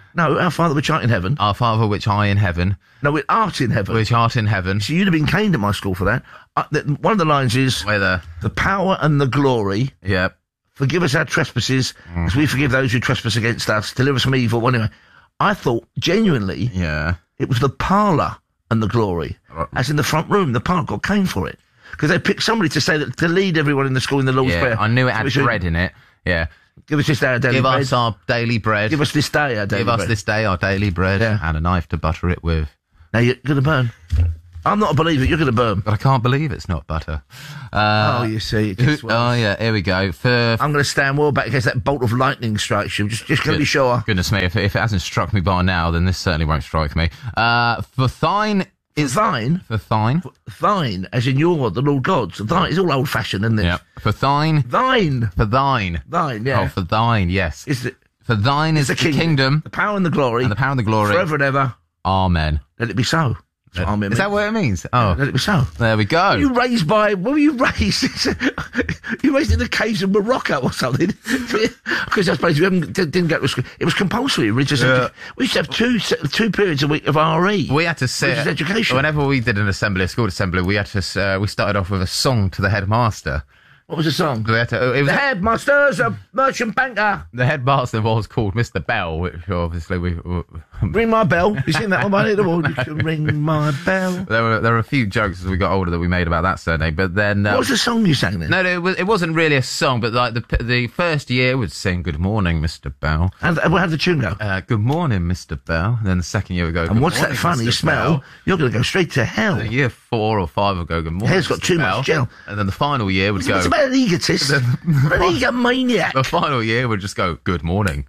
No, our Father which art in heaven. Our Father which art in heaven. No, it art in heaven. Which art in heaven. So you'd have been caned at my school for that. Uh, the, one of the lines is... Whether... The power and the glory... Yep. Forgive us our trespasses, mm. as we forgive those who trespass against us. Deliver us from evil. Well, anyway, I thought, genuinely, yeah, it was the parlour and the glory. Right. As in the front room, the parlour got caned for it. Because they picked somebody to say that, to lead everyone in the school in the Lord's yeah, Prayer. I knew it had so bread in it, yeah. Give us this day our daily Give bread. Give us our daily bread. Give us this day our daily Give us bread. this day our daily bread, yeah. and a knife to butter it with. Now you're going to burn. I'm not a believer, you're going to burn. But I can't believe it's not butter. Uh, oh, you see. It gets worse. Oh, yeah, here we go. For, I'm going to stand well back in case that bolt of lightning strikes you. Just, just going to be sure. Goodness me, if, if it hasn't struck me by now, then this certainly won't strike me. Uh, for thine... For thine? For thine. For thine, as in your, the Lord God's. Thine is all old-fashioned, isn't it? Yeah. For thine. Thine. For thine. Thine, yeah. Oh, for thine, yes. Is it, for thine is the, the kingdom, kingdom. The power and the glory. And the power and the glory. Forever and ever. Amen. Let it be so. Is Amen. that what it means? Oh. Let it be so. There we go. Were you raised by, what were you raised? You raised in the caves of Morocco or something? Because I suppose we haven't, didn't go to school. It was compulsory, religious yeah. education. We used to have two two periods a week of R E. We had to sit. Religious education. Whenever we did an assembly, a school assembly, we had to, uh, we started off with a song to the headmaster. What was the song? We had to, it was the headmaster's a merchant banker. The headmaster was called Mister Bell, which obviously we... we ring my bell. You seen that one by the wall? You can ring my bell. There were there were a few jokes as we got older that we made about that surname, but then... Uh, what was the song you sang then? No, no, it, was, it wasn't really a song, but like the the first year would sing Good Morning, Mister Bell. And uh, how did the tune go? Uh, Good morning, Mister Bell. And then the second year would go... And what's morning, that funny Mister smell? Bell. You're going to go straight to hell. The year four or five would go, Good morning, Hair's got Mister too Bell. much gel. And then the final year would it's, go... It's about an egotist. What an egomaniac. The final year would just go, Good morning.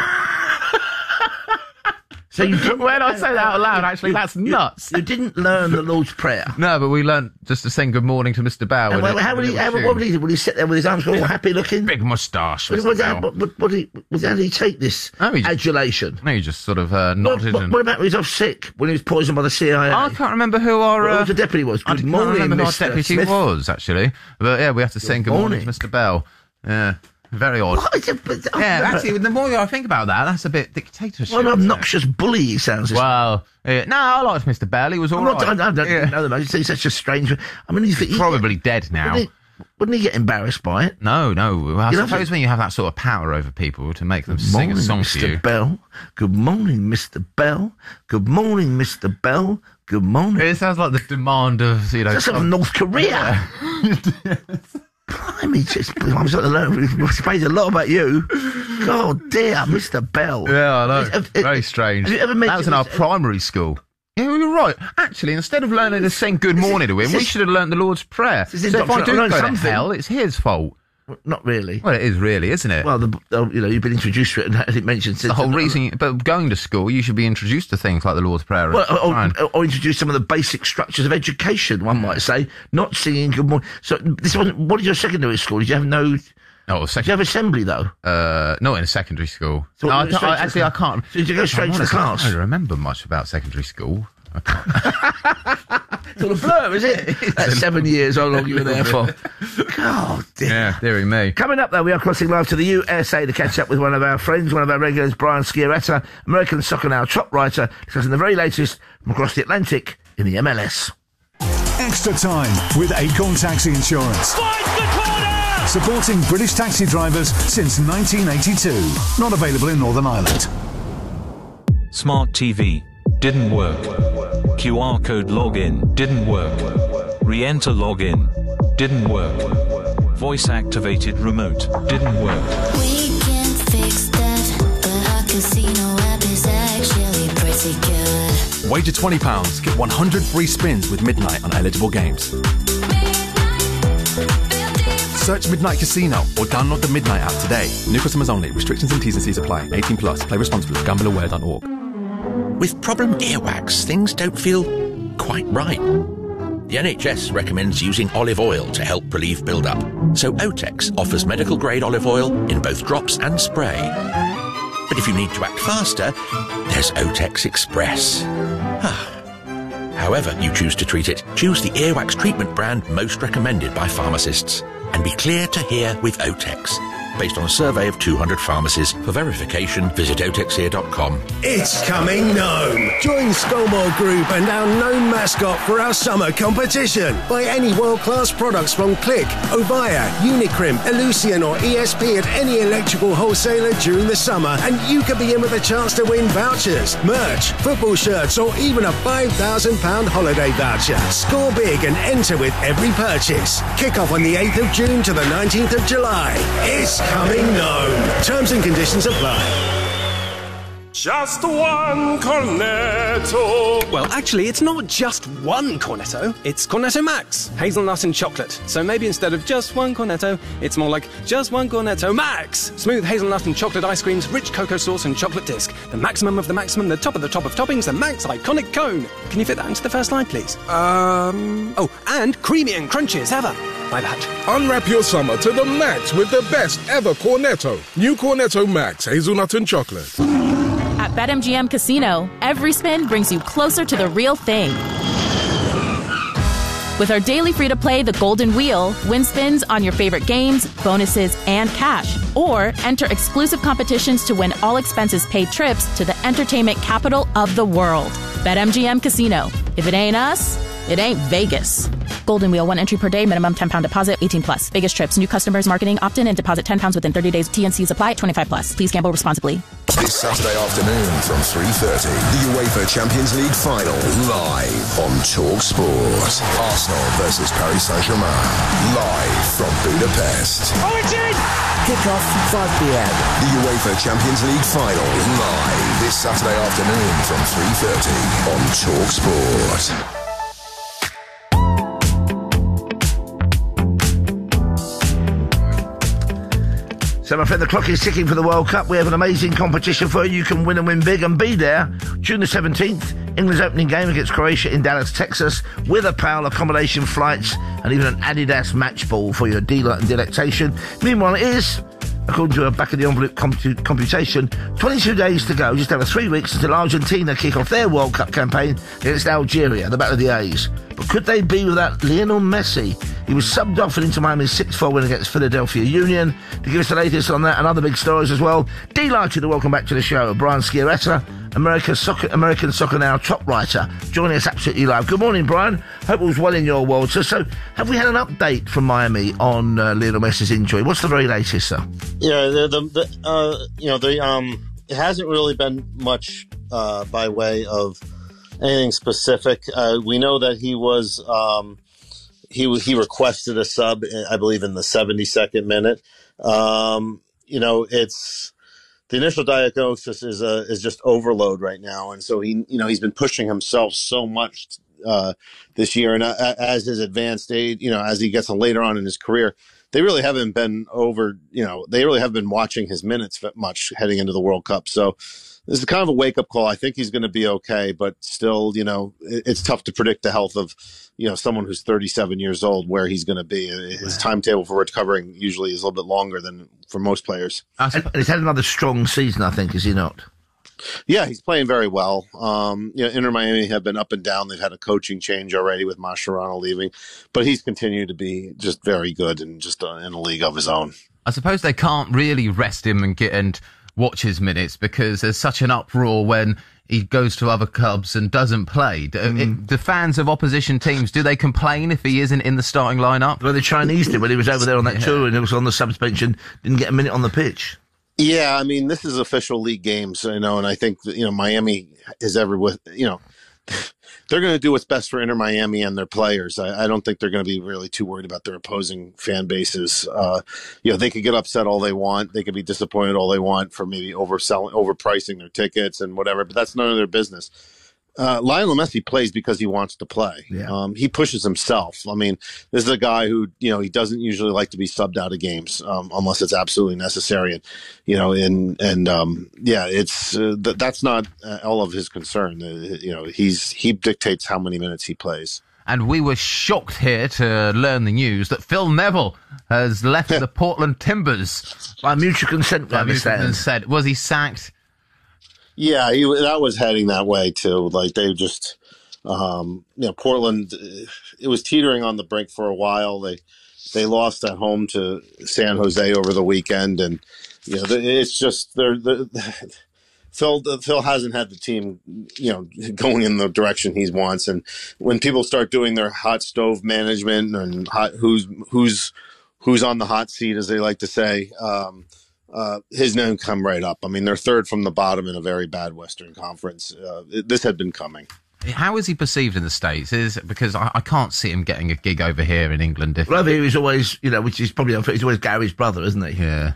So you when I say that out loud, actually, you, that's you, nuts. You didn't learn the Lord's Prayer. No, but we learnt just to sing Good Morning to Mister Bell. And well, how would he? How, what would he do? Would he sit there with his arms all happy looking? Big moustache. What, what, how, what, what, what did he, how did he take this no, he just, adulation? No, he just sort of uh, nodded. What, what, and... what about when he was off sick? When he was poisoned by the C I A? I can't remember who our uh, what the deputy was. Good I morning, can't remember Mister who our deputy Smith. was actually. But yeah, we have to Good sing Good morning. morning to Mister Bell. Yeah. Very odd. What? But, oh, yeah, no. actually, the more I think about that, that's a bit dictatorship. What an obnoxious bully he sounds. Well, yeah, no, I liked Mister Bell. He was all I'm right. not, I, I don't yeah. know them. He's such a strange... I mean, he's He's probably dead now. Wouldn't he, wouldn't he get embarrassed by it? No, no. Well, I You suppose when you have that sort of power over people to make them Good sing morning, a song Mister to you. Bell. Good morning, Mister Bell. Good morning, Mister Bell. Good morning. It sounds like the demand of, you know... That's like North Korea. Yeah. Blimey, just, I'm starting to learn. It pays a lot about you. God dear, Mister Bell. Yeah, I know. Have, have, Very strange. Have you ever met that was in our primary school. Yeah, you're right. Actually, instead of learning to sing Good Morning to him, this we is- should have learned the Lord's Prayer. This So is if I do indoctrination. go to Something. hell, it's his fault. Not really. Well, it is really, isn't it? Well, the, uh, you know, you've been introduced to it, and as it mentions the whole reason. You, but going to school, you should be introduced to things like the Lord's Prayer. Well, or, and- or, or introduce some of the basic structures of education. One might say, not singing Good Morning. So this wasn't. What did your secondary school? Did you have no? Oh, Did you have assembly though? Uh, not in secondary school. So no, what, I you can't, went I, straight to actually, the- I can't. So did you go straight I'm to the honest, I class? don't remember much about secondary school. It's all a blur, is it? That's seven years, how long you were there for. God dear. Yeah, dearie me. Coming up, though, we are crossing live to the U S A to catch up with one of our friends, one of our regulars, Brian Sciaretta, American Soccer Now top writer, discussing the very latest from across the Atlantic in the M L S. Extra time with Acorn Taxi Insurance. Supporting British taxi drivers since nineteen eighty-two. Not available in Northern Ireland. Smart T V didn't work. Q R code login didn't work. Re-enter login didn't work. Voice activated remote didn't work. We can fix that, but our casino app is actually pretty good. Wager twenty pounds, get one hundred free spins with Midnight on eligible games. Search Midnight Casino or download the Midnight app today. New customers only. Restrictions and T's and C's apply. eighteen plus. Play responsibly. gamble aware dot org. With problem earwax, things don't feel quite right. The N H S recommends using olive oil to help relieve build-up. So Otex offers medical-grade olive oil in both drops and spray. But if you need to act faster, there's Otex Express. However you choose to treat it, choose the earwax treatment brand most recommended by pharmacists. And be clear to hear with Otex. based on a survey of two hundred pharmacies. For verification, visit otexear dot com. It's coming Gnome. Join Skolmore Group and our Gnome mascot for our summer competition. Buy any world-class products from Click, Ovia, Unicrim, Elucian or E S P at any electrical wholesaler during the summer and you could be in with a chance to win vouchers, merch, football shirts or even a five thousand pounds holiday voucher. Score big and enter with every purchase. Kick off on the eighth of June to the nineteenth of July. It's coming Gnome. Terms and conditions apply. Just one Cornetto. Well, actually, it's not just one Cornetto. It's Cornetto Max, hazelnut and chocolate. So maybe instead of just one Cornetto, it's more like just one Cornetto Max. Smooth hazelnut and chocolate ice creams, rich cocoa sauce and chocolate disc. The maximum of the maximum, the top of the top of toppings, the Max iconic cone. Can you fit that into the first line, please? Um... Oh, and creamy and crunchy as ever. My bad. Unwrap your summer to the max with the best ever Cornetto. New Cornetto Max, hazelnut and chocolate. At BetMGM Casino, every spin brings you closer to the real thing. With our daily free-to-play The Golden Wheel, win spins on your favorite games, bonuses, and cash. Or enter exclusive competitions to win all expenses-paid trips to the entertainment capital of the world. BetMGM Casino. If it ain't us, it ain't Vegas. Golden Wheel, one entry per day, minimum ten pounds deposit, eighteen plus. Vegas trips, new customers, marketing, opt-in and deposit ten pounds within thirty days. T N Cs apply, twenty-five plus. Please gamble responsibly. This Saturday afternoon from three thirty, the UEFA Champions League final live on TalkSport. Arsenal versus Paris Saint-Germain, live from Budapest. Oh, it's in! Kick-off five p.m. The UEFA Champions League final live this Saturday afternoon from three thirty on TalkSport. So, my friend, the clock is ticking for the World Cup. We have an amazing competition for you. You can win and win big and be there June the seventeenth, England's opening game against Croatia in Dallas, Texas, with a pal, accommodation, flights, and even an Adidas match ball for your dealer and delectation. Meanwhile, it is, according to a back-of-the-envelope compu- computation, twenty-two days to go, just over three weeks until Argentina kick off their World Cup campaign against Algeria, the Battle of the A's. But could they be without Lionel Messi? He was subbed off in Inter Miami's six four win against Philadelphia Union. To give us the latest on that and other big stories as well, delighted to welcome back to the show Brian Sciaretta, American Soccer, American Soccer Now top writer, joining us absolutely live. Good morning, Brian. Hope all was well in your world. So, so have we had an update from Miami on uh, Lionel Messi's injury? What's the very latest, sir? Yeah, the, the, the uh, you know, the um, it hasn't really been much uh, by way of anything specific. Uh, we know that he was um, he he requested a sub, I believe, in the seventy-second minute. Um, you know, it's the initial diagnosis is uh, is just overload right now, and so he you know he's been pushing himself so much uh, this year, and uh, as his advanced age, you know, as he gets later on in his career, they really haven't been over. You know, they really have been watching his minutes much heading into the World Cup. So this is kind of a wake-up call. I think he's going to be okay, but still, you know, it's tough to predict the health of, you know, someone who's thirty-seven years old, where he's going to be. His timetable for recovering usually is a little bit longer than for most players. And he's had another strong season, I think, is he not? Yeah, he's playing very well. Um, you know, Inter Miami have been up and down. They've had a coaching change already with Mascherano leaving, but he's continued to be just very good and just uh, in a league of his own. I suppose they can't really rest him and get and watch his minutes because there's such an uproar when he goes to other clubs and doesn't play. Mm. It, the fans of opposition teams, do they complain if he isn't in the starting lineup? Well, the Chinese did when he was over there on that yeah. tour and he was on the suspension, didn't get a minute on the pitch. Yeah, I mean, this is official league games, you know, and I think that, you know, Miami is ever with, you know, they're going to do what's best for Inter Miami and their players. I, I don't think they're going to be really too worried about their opposing fan bases. Uh, you know, they could get upset all they want. They could be disappointed all they want for maybe overselling, overpricing their tickets and whatever, but that's none of their business. Uh, Lionel Messi plays because he wants to play. Yeah. Um, he pushes himself. I mean, this is a guy who, you know, he doesn't usually like to be subbed out of games, um, unless it's absolutely necessary. And, you know, and, and, um, yeah, it's, uh, th- that's not uh, all of his concern. Uh, you know, he's, he dictates how many minutes he plays. And we were shocked here to learn the news that Phil Neville has left the Portland Timbers. By mutual consent, By mutual consent. Was he sacked? Yeah, he, that was heading that way too. Like they just, um, you know, Portland, it was teetering on the brink for a while. They, They lost at home to San Jose over the weekend, and you know it's just they're. they're Phil Phil hasn't had the team, you know, going in the direction he wants. And when people start doing their hot stove management and hot, who's who's who's on the hot seat, as they like to say, um, uh, his name come right up. I mean, they're third from the bottom in a very bad Western Conference. Uh, it, this had been coming. How is he perceived in the States? Is because I, I can't see him getting a gig over here in England. If well, I think he's always, you know, which is probably unfair. He's always Gary's brother, isn't he? Yeah.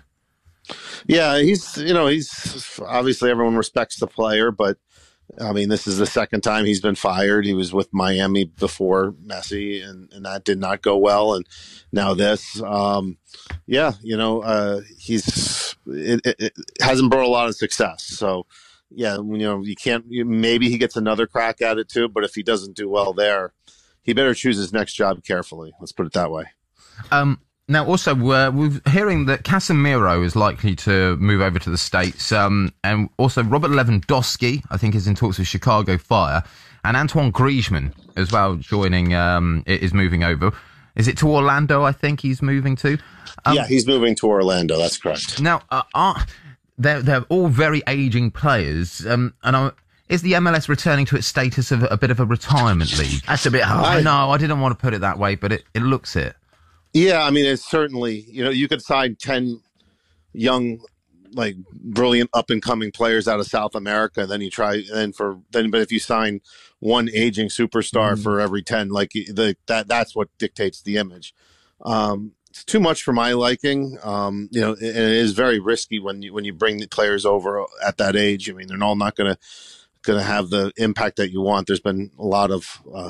Yeah, he's, you know, he's obviously everyone respects the player, but I mean, this is the second time he's been fired. He was with Miami before Messi, and, and that did not go well. And now this, um, yeah, you know, uh, he's, it, it, it hasn't brought a lot of success. So, yeah, you know, you can't, you, maybe he gets another crack at it too, but if he doesn't do well there, he better choose his next job carefully. Let's put it that way. Um, Now, also, uh, we're hearing that Casemiro is likely to move over to the States, um, and also Robert Lewandowski, I think, is in talks with Chicago Fire, and Antoine Griezmann as well joining, um, is moving over. Is it to Orlando, I think he's moving to? Um, yeah, he's moving to Orlando, that's correct. Now, uh, are, they're, they're all very aging players, um, and I... Is the M L S returning to its status of a bit of a retirement league? That's a bit hard. I know, I didn't want to put it that way, but it, it looks it. Yeah, I mean, it's certainly, you know, you could sign ten young, like, brilliant up-and-coming players out of South America, and then you try, and then for, then, but if you sign one aging superstar mm-hmm. for every ten, like, the, that that's what dictates the image. Um, it's too much for my liking. Um, you know, and it is very risky when you, when you bring the players over at that age. I mean, they're all not going to, going to have the impact that you want. There's been a lot of, uh,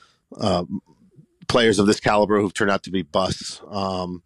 uh, players of this caliber who've turned out to be busts. Um,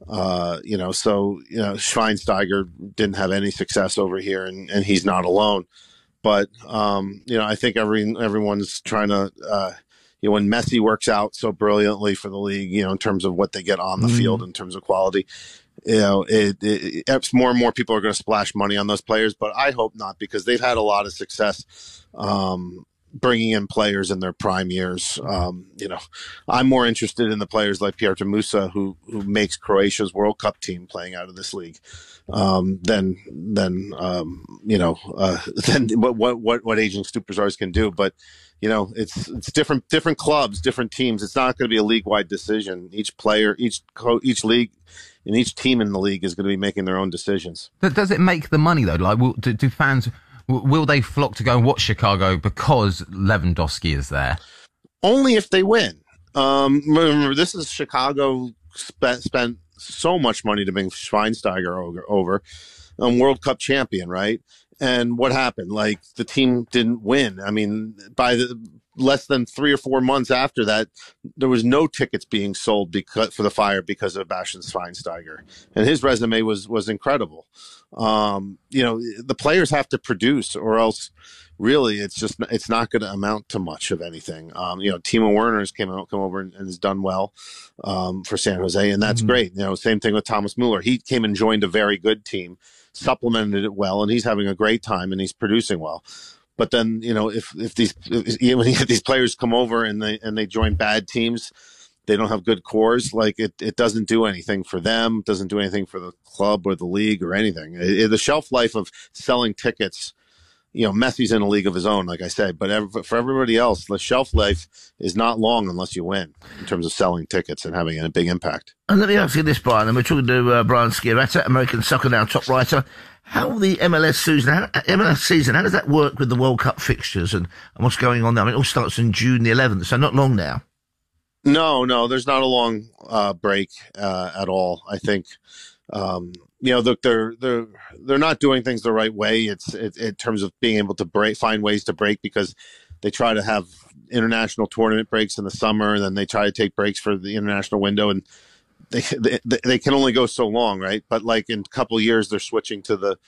uh, you know, so, you know, Schweinsteiger didn't have any success over here, and, and he's not alone. But, um, you know, I think every, everyone's trying to, uh, you know, when Messi works out so brilliantly for the league, you know, in terms of what they get on the mm. field, in terms of quality, you know, it, it, it's more and more people are going to splash money on those players, but I hope not, because they've had a lot of success, um, bringing in players in their prime years. Um, you know, I'm more interested in the players like Pieter Musa, who, who makes Croatia's World Cup team playing out of this league, um, than, than, um, you know, uh, than what, what, what, what aging superstars can do. But, you know, it's, it's different, different clubs, different teams. It's not going to be a league-wide decision. Each player, each, co- each league, and each team in the league is going to be making their own decisions. But does it make the money though? Like, will, do, do fans, will they flock to go and watch Chicago because Lewandowski is there? Only if they win. Um, remember, this is Chicago spent, spent so much money to bring Schweinsteiger over, over um, World Cup champion, right? And what happened? Like, the team didn't win. I mean, by the less than three or four months after that, there was no tickets being sold because for the Fire because of Bastian Schweinsteiger, and his resume was was incredible. Um, you know, the players have to produce, or else, really, it's just it's not going to amount to much of anything. Um, you know, Timo Werner's came out, come over and, and has done well um, for San Jose, and that's mm-hmm. great. You know, same thing with Thomas Muller. He came and joined a very good team, supplemented it well, and he's having a great time and he's producing well. But then, you know, if, if these, if, when you get these players come over and they, and they join bad teams, they don't have good cores, like it, it doesn't do anything for them, doesn't do anything for the club or the league or anything. It, it, the shelf life of selling tickets, you know, Messi's in a league of his own, like I said, but every, for everybody else, the shelf life is not long unless you win in terms of selling tickets and having a big impact. And let me ask you this, Brian, and we're talking to uh, Brian Sciaretta, American Soccer Now top writer. How the M L S season, how, M L S season, how does that work with the World Cup fixtures and, and what's going on there? I mean, it all starts on June the eleventh, so not long now. No, no, there's not a long uh, break uh, at all. I think, um, you know, look, they're they're they're not doing things the right way. It's it, in terms of being able to break, find ways to break, because they try to have international tournament breaks in the summer, and then they try to take breaks for the international window, and They, they they can only go so long, right? But like in a couple of years, they're switching to the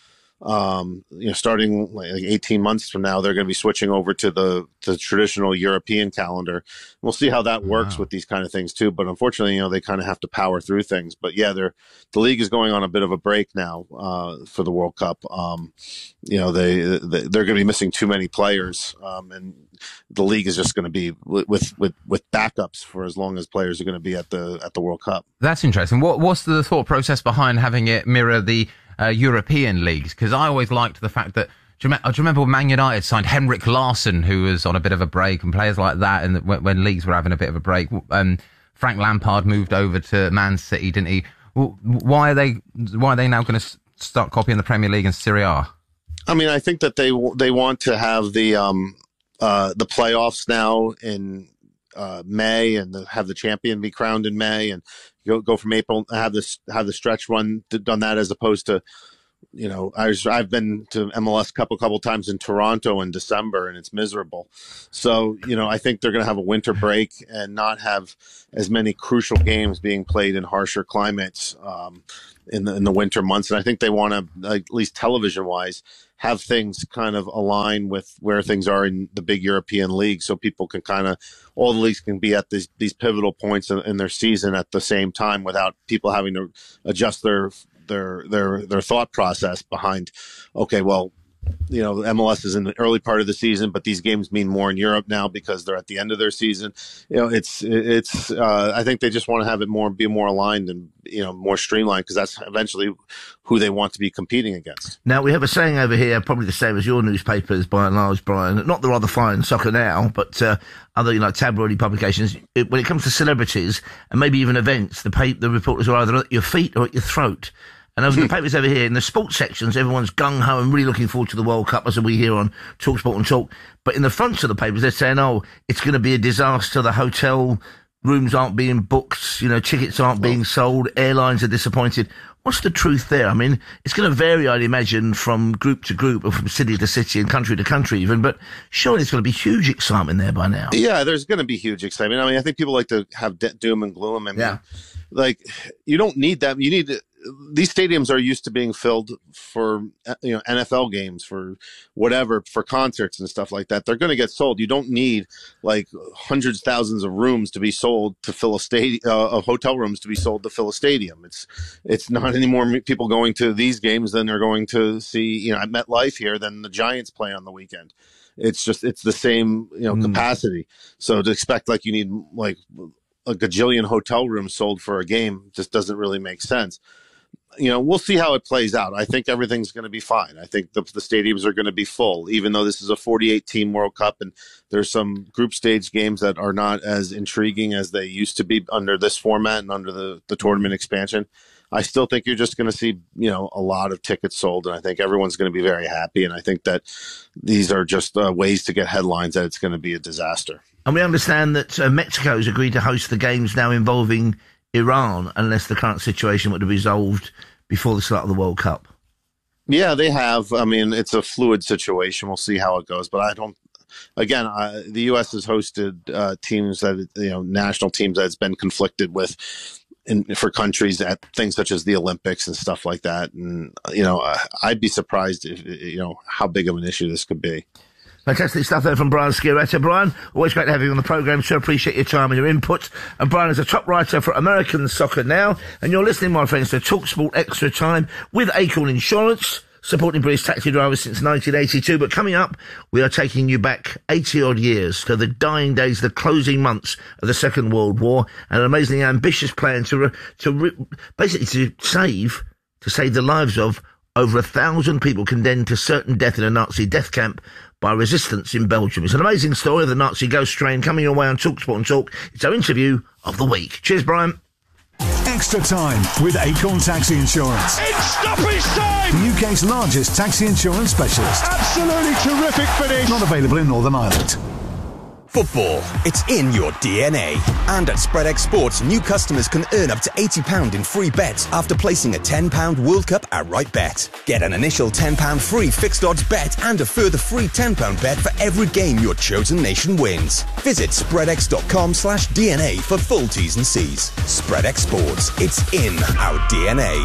Um, you know, starting like eighteen months from now, they're going to be switching over to the, the traditional European calendar. We'll see how that works wow. with these kind of things too. But unfortunately, you know, they kind of have to power through things. But yeah, they're, the league is going on a bit of a break now, uh, for the World Cup. Um, you know, they, they they're going to be missing too many players. Um, and the league is just going to be with, with, with backups for as long as players are going to be at the, at the World Cup. That's interesting. What, what's the thought process behind having it mirror the, Uh, European leagues? Because I always liked the fact that, do you, me- do you remember when Man United signed Henrik Larsson, who was on a bit of a break, and players like that, and when, when leagues were having a bit of a break? Um, Frank Lampard moved over to Man City, didn't he? Why are they? Why are they now going to start copying the Premier League and Serie A? I mean, I think that they they want to have the um uh the playoffs now in uh May, and the, have the champion be crowned in May, and go go from April, have this have the stretch run done that, as opposed to, you know, I was, I've been to M L S Cup a couple times in Toronto in December, and it's miserable. So, you know, I think they're going to have a winter break and not have as many crucial games being played in harsher climates um, in the in the winter months. And I think they want to, at least television wise, have things kind of align with where things are in the big European league, so people can kind of, all the leagues can be at these these pivotal points in, in their season at the same time, without people having to adjust their their their their thought process behind, okay, well, you know, M L S is in the early part of the season, but these games mean more in Europe now because they're at the end of their season. You know, it's, it's, uh, I think they just want to have it more, be more aligned and, you know, more streamlined, because that's eventually who they want to be competing against. Now, we have a saying over here, probably the same as your newspapers by and large, Brian, not the rather fine Soccer Now, but, uh, other, you know, tabloid publications. It, when it comes to celebrities and maybe even events, the pa- the reporters are either at your feet or at your throat. And over the papers over here, in the sports sections, everyone's gung-ho and really looking forward to the World Cup, as we hear on TalkSport and Talk. But in the fronts of the papers, they're saying, oh, it's going to be a disaster. The hotel rooms aren't being booked. You know, tickets aren't being sold. Airlines are disappointed. What's the truth there? I mean, it's going to vary, I'd imagine, from group to group, or from city to city and country to country even. But surely it's going to be huge excitement there by now. Yeah, there's going to be huge excitement. I mean, I think people like to have de- doom and gloom. I mean, yeah. like, you don't need that. You need to, these stadiums are used to being filled for, you know, N F L games, for whatever, for concerts and stuff like that. They're going to get sold. You don't need like hundreds, thousands of rooms to be sold to fill a stadium, uh, of hotel rooms to be sold to fill a stadium. It's, it's not any more people going to these games than they're going to see, you know, at MetLife here than the Giants play on the weekend. It's just, it's the same, you know, mm. capacity. So to expect like you need like a gajillion hotel rooms sold for a game just doesn't really make sense. You know, we'll see how it plays out. I think everything's going to be fine. I think the, the stadiums are going to be full, even though this is a forty-eight team World Cup and there's some group stage games that are not as intriguing as they used to be under this format and under the, the tournament expansion. I still think you're just going to see, you know, a lot of tickets sold, and I think everyone's going to be very happy. And I think that these are just uh, ways to get headlines that it's going to be a disaster. And we understand that uh, Mexico has agreed to host the games now involving Iran, unless the current situation would have resolved before the start of the World Cup. Yeah, they have. I mean, it's a fluid situation. We'll see how it goes. But I don't, again, uh, the U S has hosted uh, teams that, you know, national teams that it's been conflicted with in, for countries at things such as the Olympics and stuff like that. And, you know, uh, I'd be surprised if, you know, how big of an issue this could be. Fantastic stuff there from Brian Sciaretta. Brian, always great to have you on the programme, so appreciate your time and your input. And Brian is a top writer for American Soccer Now, and you're listening, my friends, to TalkSport Extra Time with Acorn Insurance, supporting British taxi drivers since nineteen eighty-two. But coming up, we are taking you back eighty-odd years to the dying days, the closing months of the Second World War, and an amazingly ambitious plan to, re- to re- basically to save, to save the lives of over a thousand people condemned to certain death in a Nazi death camp by resistance in Belgium. It's an amazing story of the Nazi ghost train coming your way on TalkSport and Talk. It's our interview of the week. Cheers, Brian. Extra Time with Acorn Taxi Insurance. It's stoppage time! The U K's largest taxi insurance specialist. Absolutely terrific finish. Not available in Northern Ireland. Football, it's in your D N A. And at SpreadX Sports, new customers can earn up to eighty pounds in free bets after placing a ten pounds World Cup outright bet. Get an initial ten pounds free fixed odds bet and a further free ten pounds bet for every game your chosen nation wins. Visit spreadx.com slash DNA for full T's and C's. SpreadX Sports, it's in our D N A.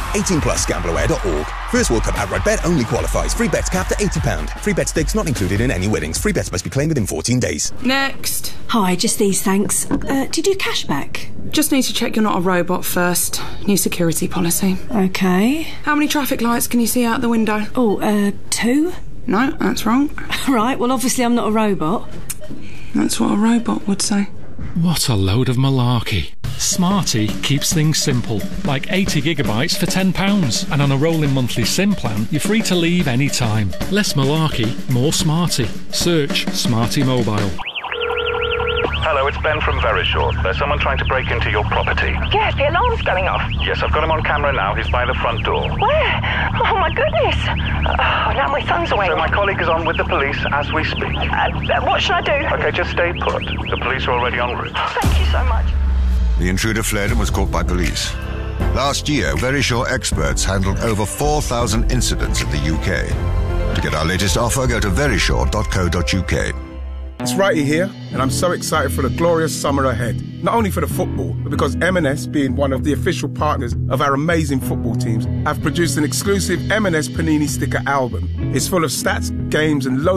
eighteen plus, gamble aware dot org. First World Cup outright bet only qualifies. Free bets capped at eighty pounds. Free bet stakes not included in any winnings. Free bets must be claimed within fourteen days. Next. Hi, just these, thanks. Uh, do you do cashback? Just need to check you're not a robot first. New security policy. Okay. How many traffic lights can you see out the window? Oh, uh, two? No, that's wrong. Right, well, obviously I'm not a robot. That's what a robot would say. What a load of malarkey. Smarty keeps things simple, like eighty gigabytes for ten pounds. And on a rolling monthly SIM plan, you're free to leave any time. Less malarkey, more Smarty. Search Smarty Mobile. Hello, it's Ben from Verisure. There's someone trying to break into your property. Yes, the alarm's going off. Yes, I've got him on camera now. He's by the front door. Where? Oh, my goodness. Oh, now my son's away. So my colleague is on with the police as we speak. Uh, what should I do? Okay, just stay put. The police are already en route. Thank you so much. The intruder fled and was caught by police. Last year, Verisure experts handled over four thousand incidents in the U K. To get our latest offer, go to verisure dot co dot uk. It's Righty here, and I'm so excited for the glorious summer ahead. Not only for the football, but because M and S, being one of the official partners of our amazing football teams, have produced an exclusive M and S Panini sticker album. It's full of stats, games, and loads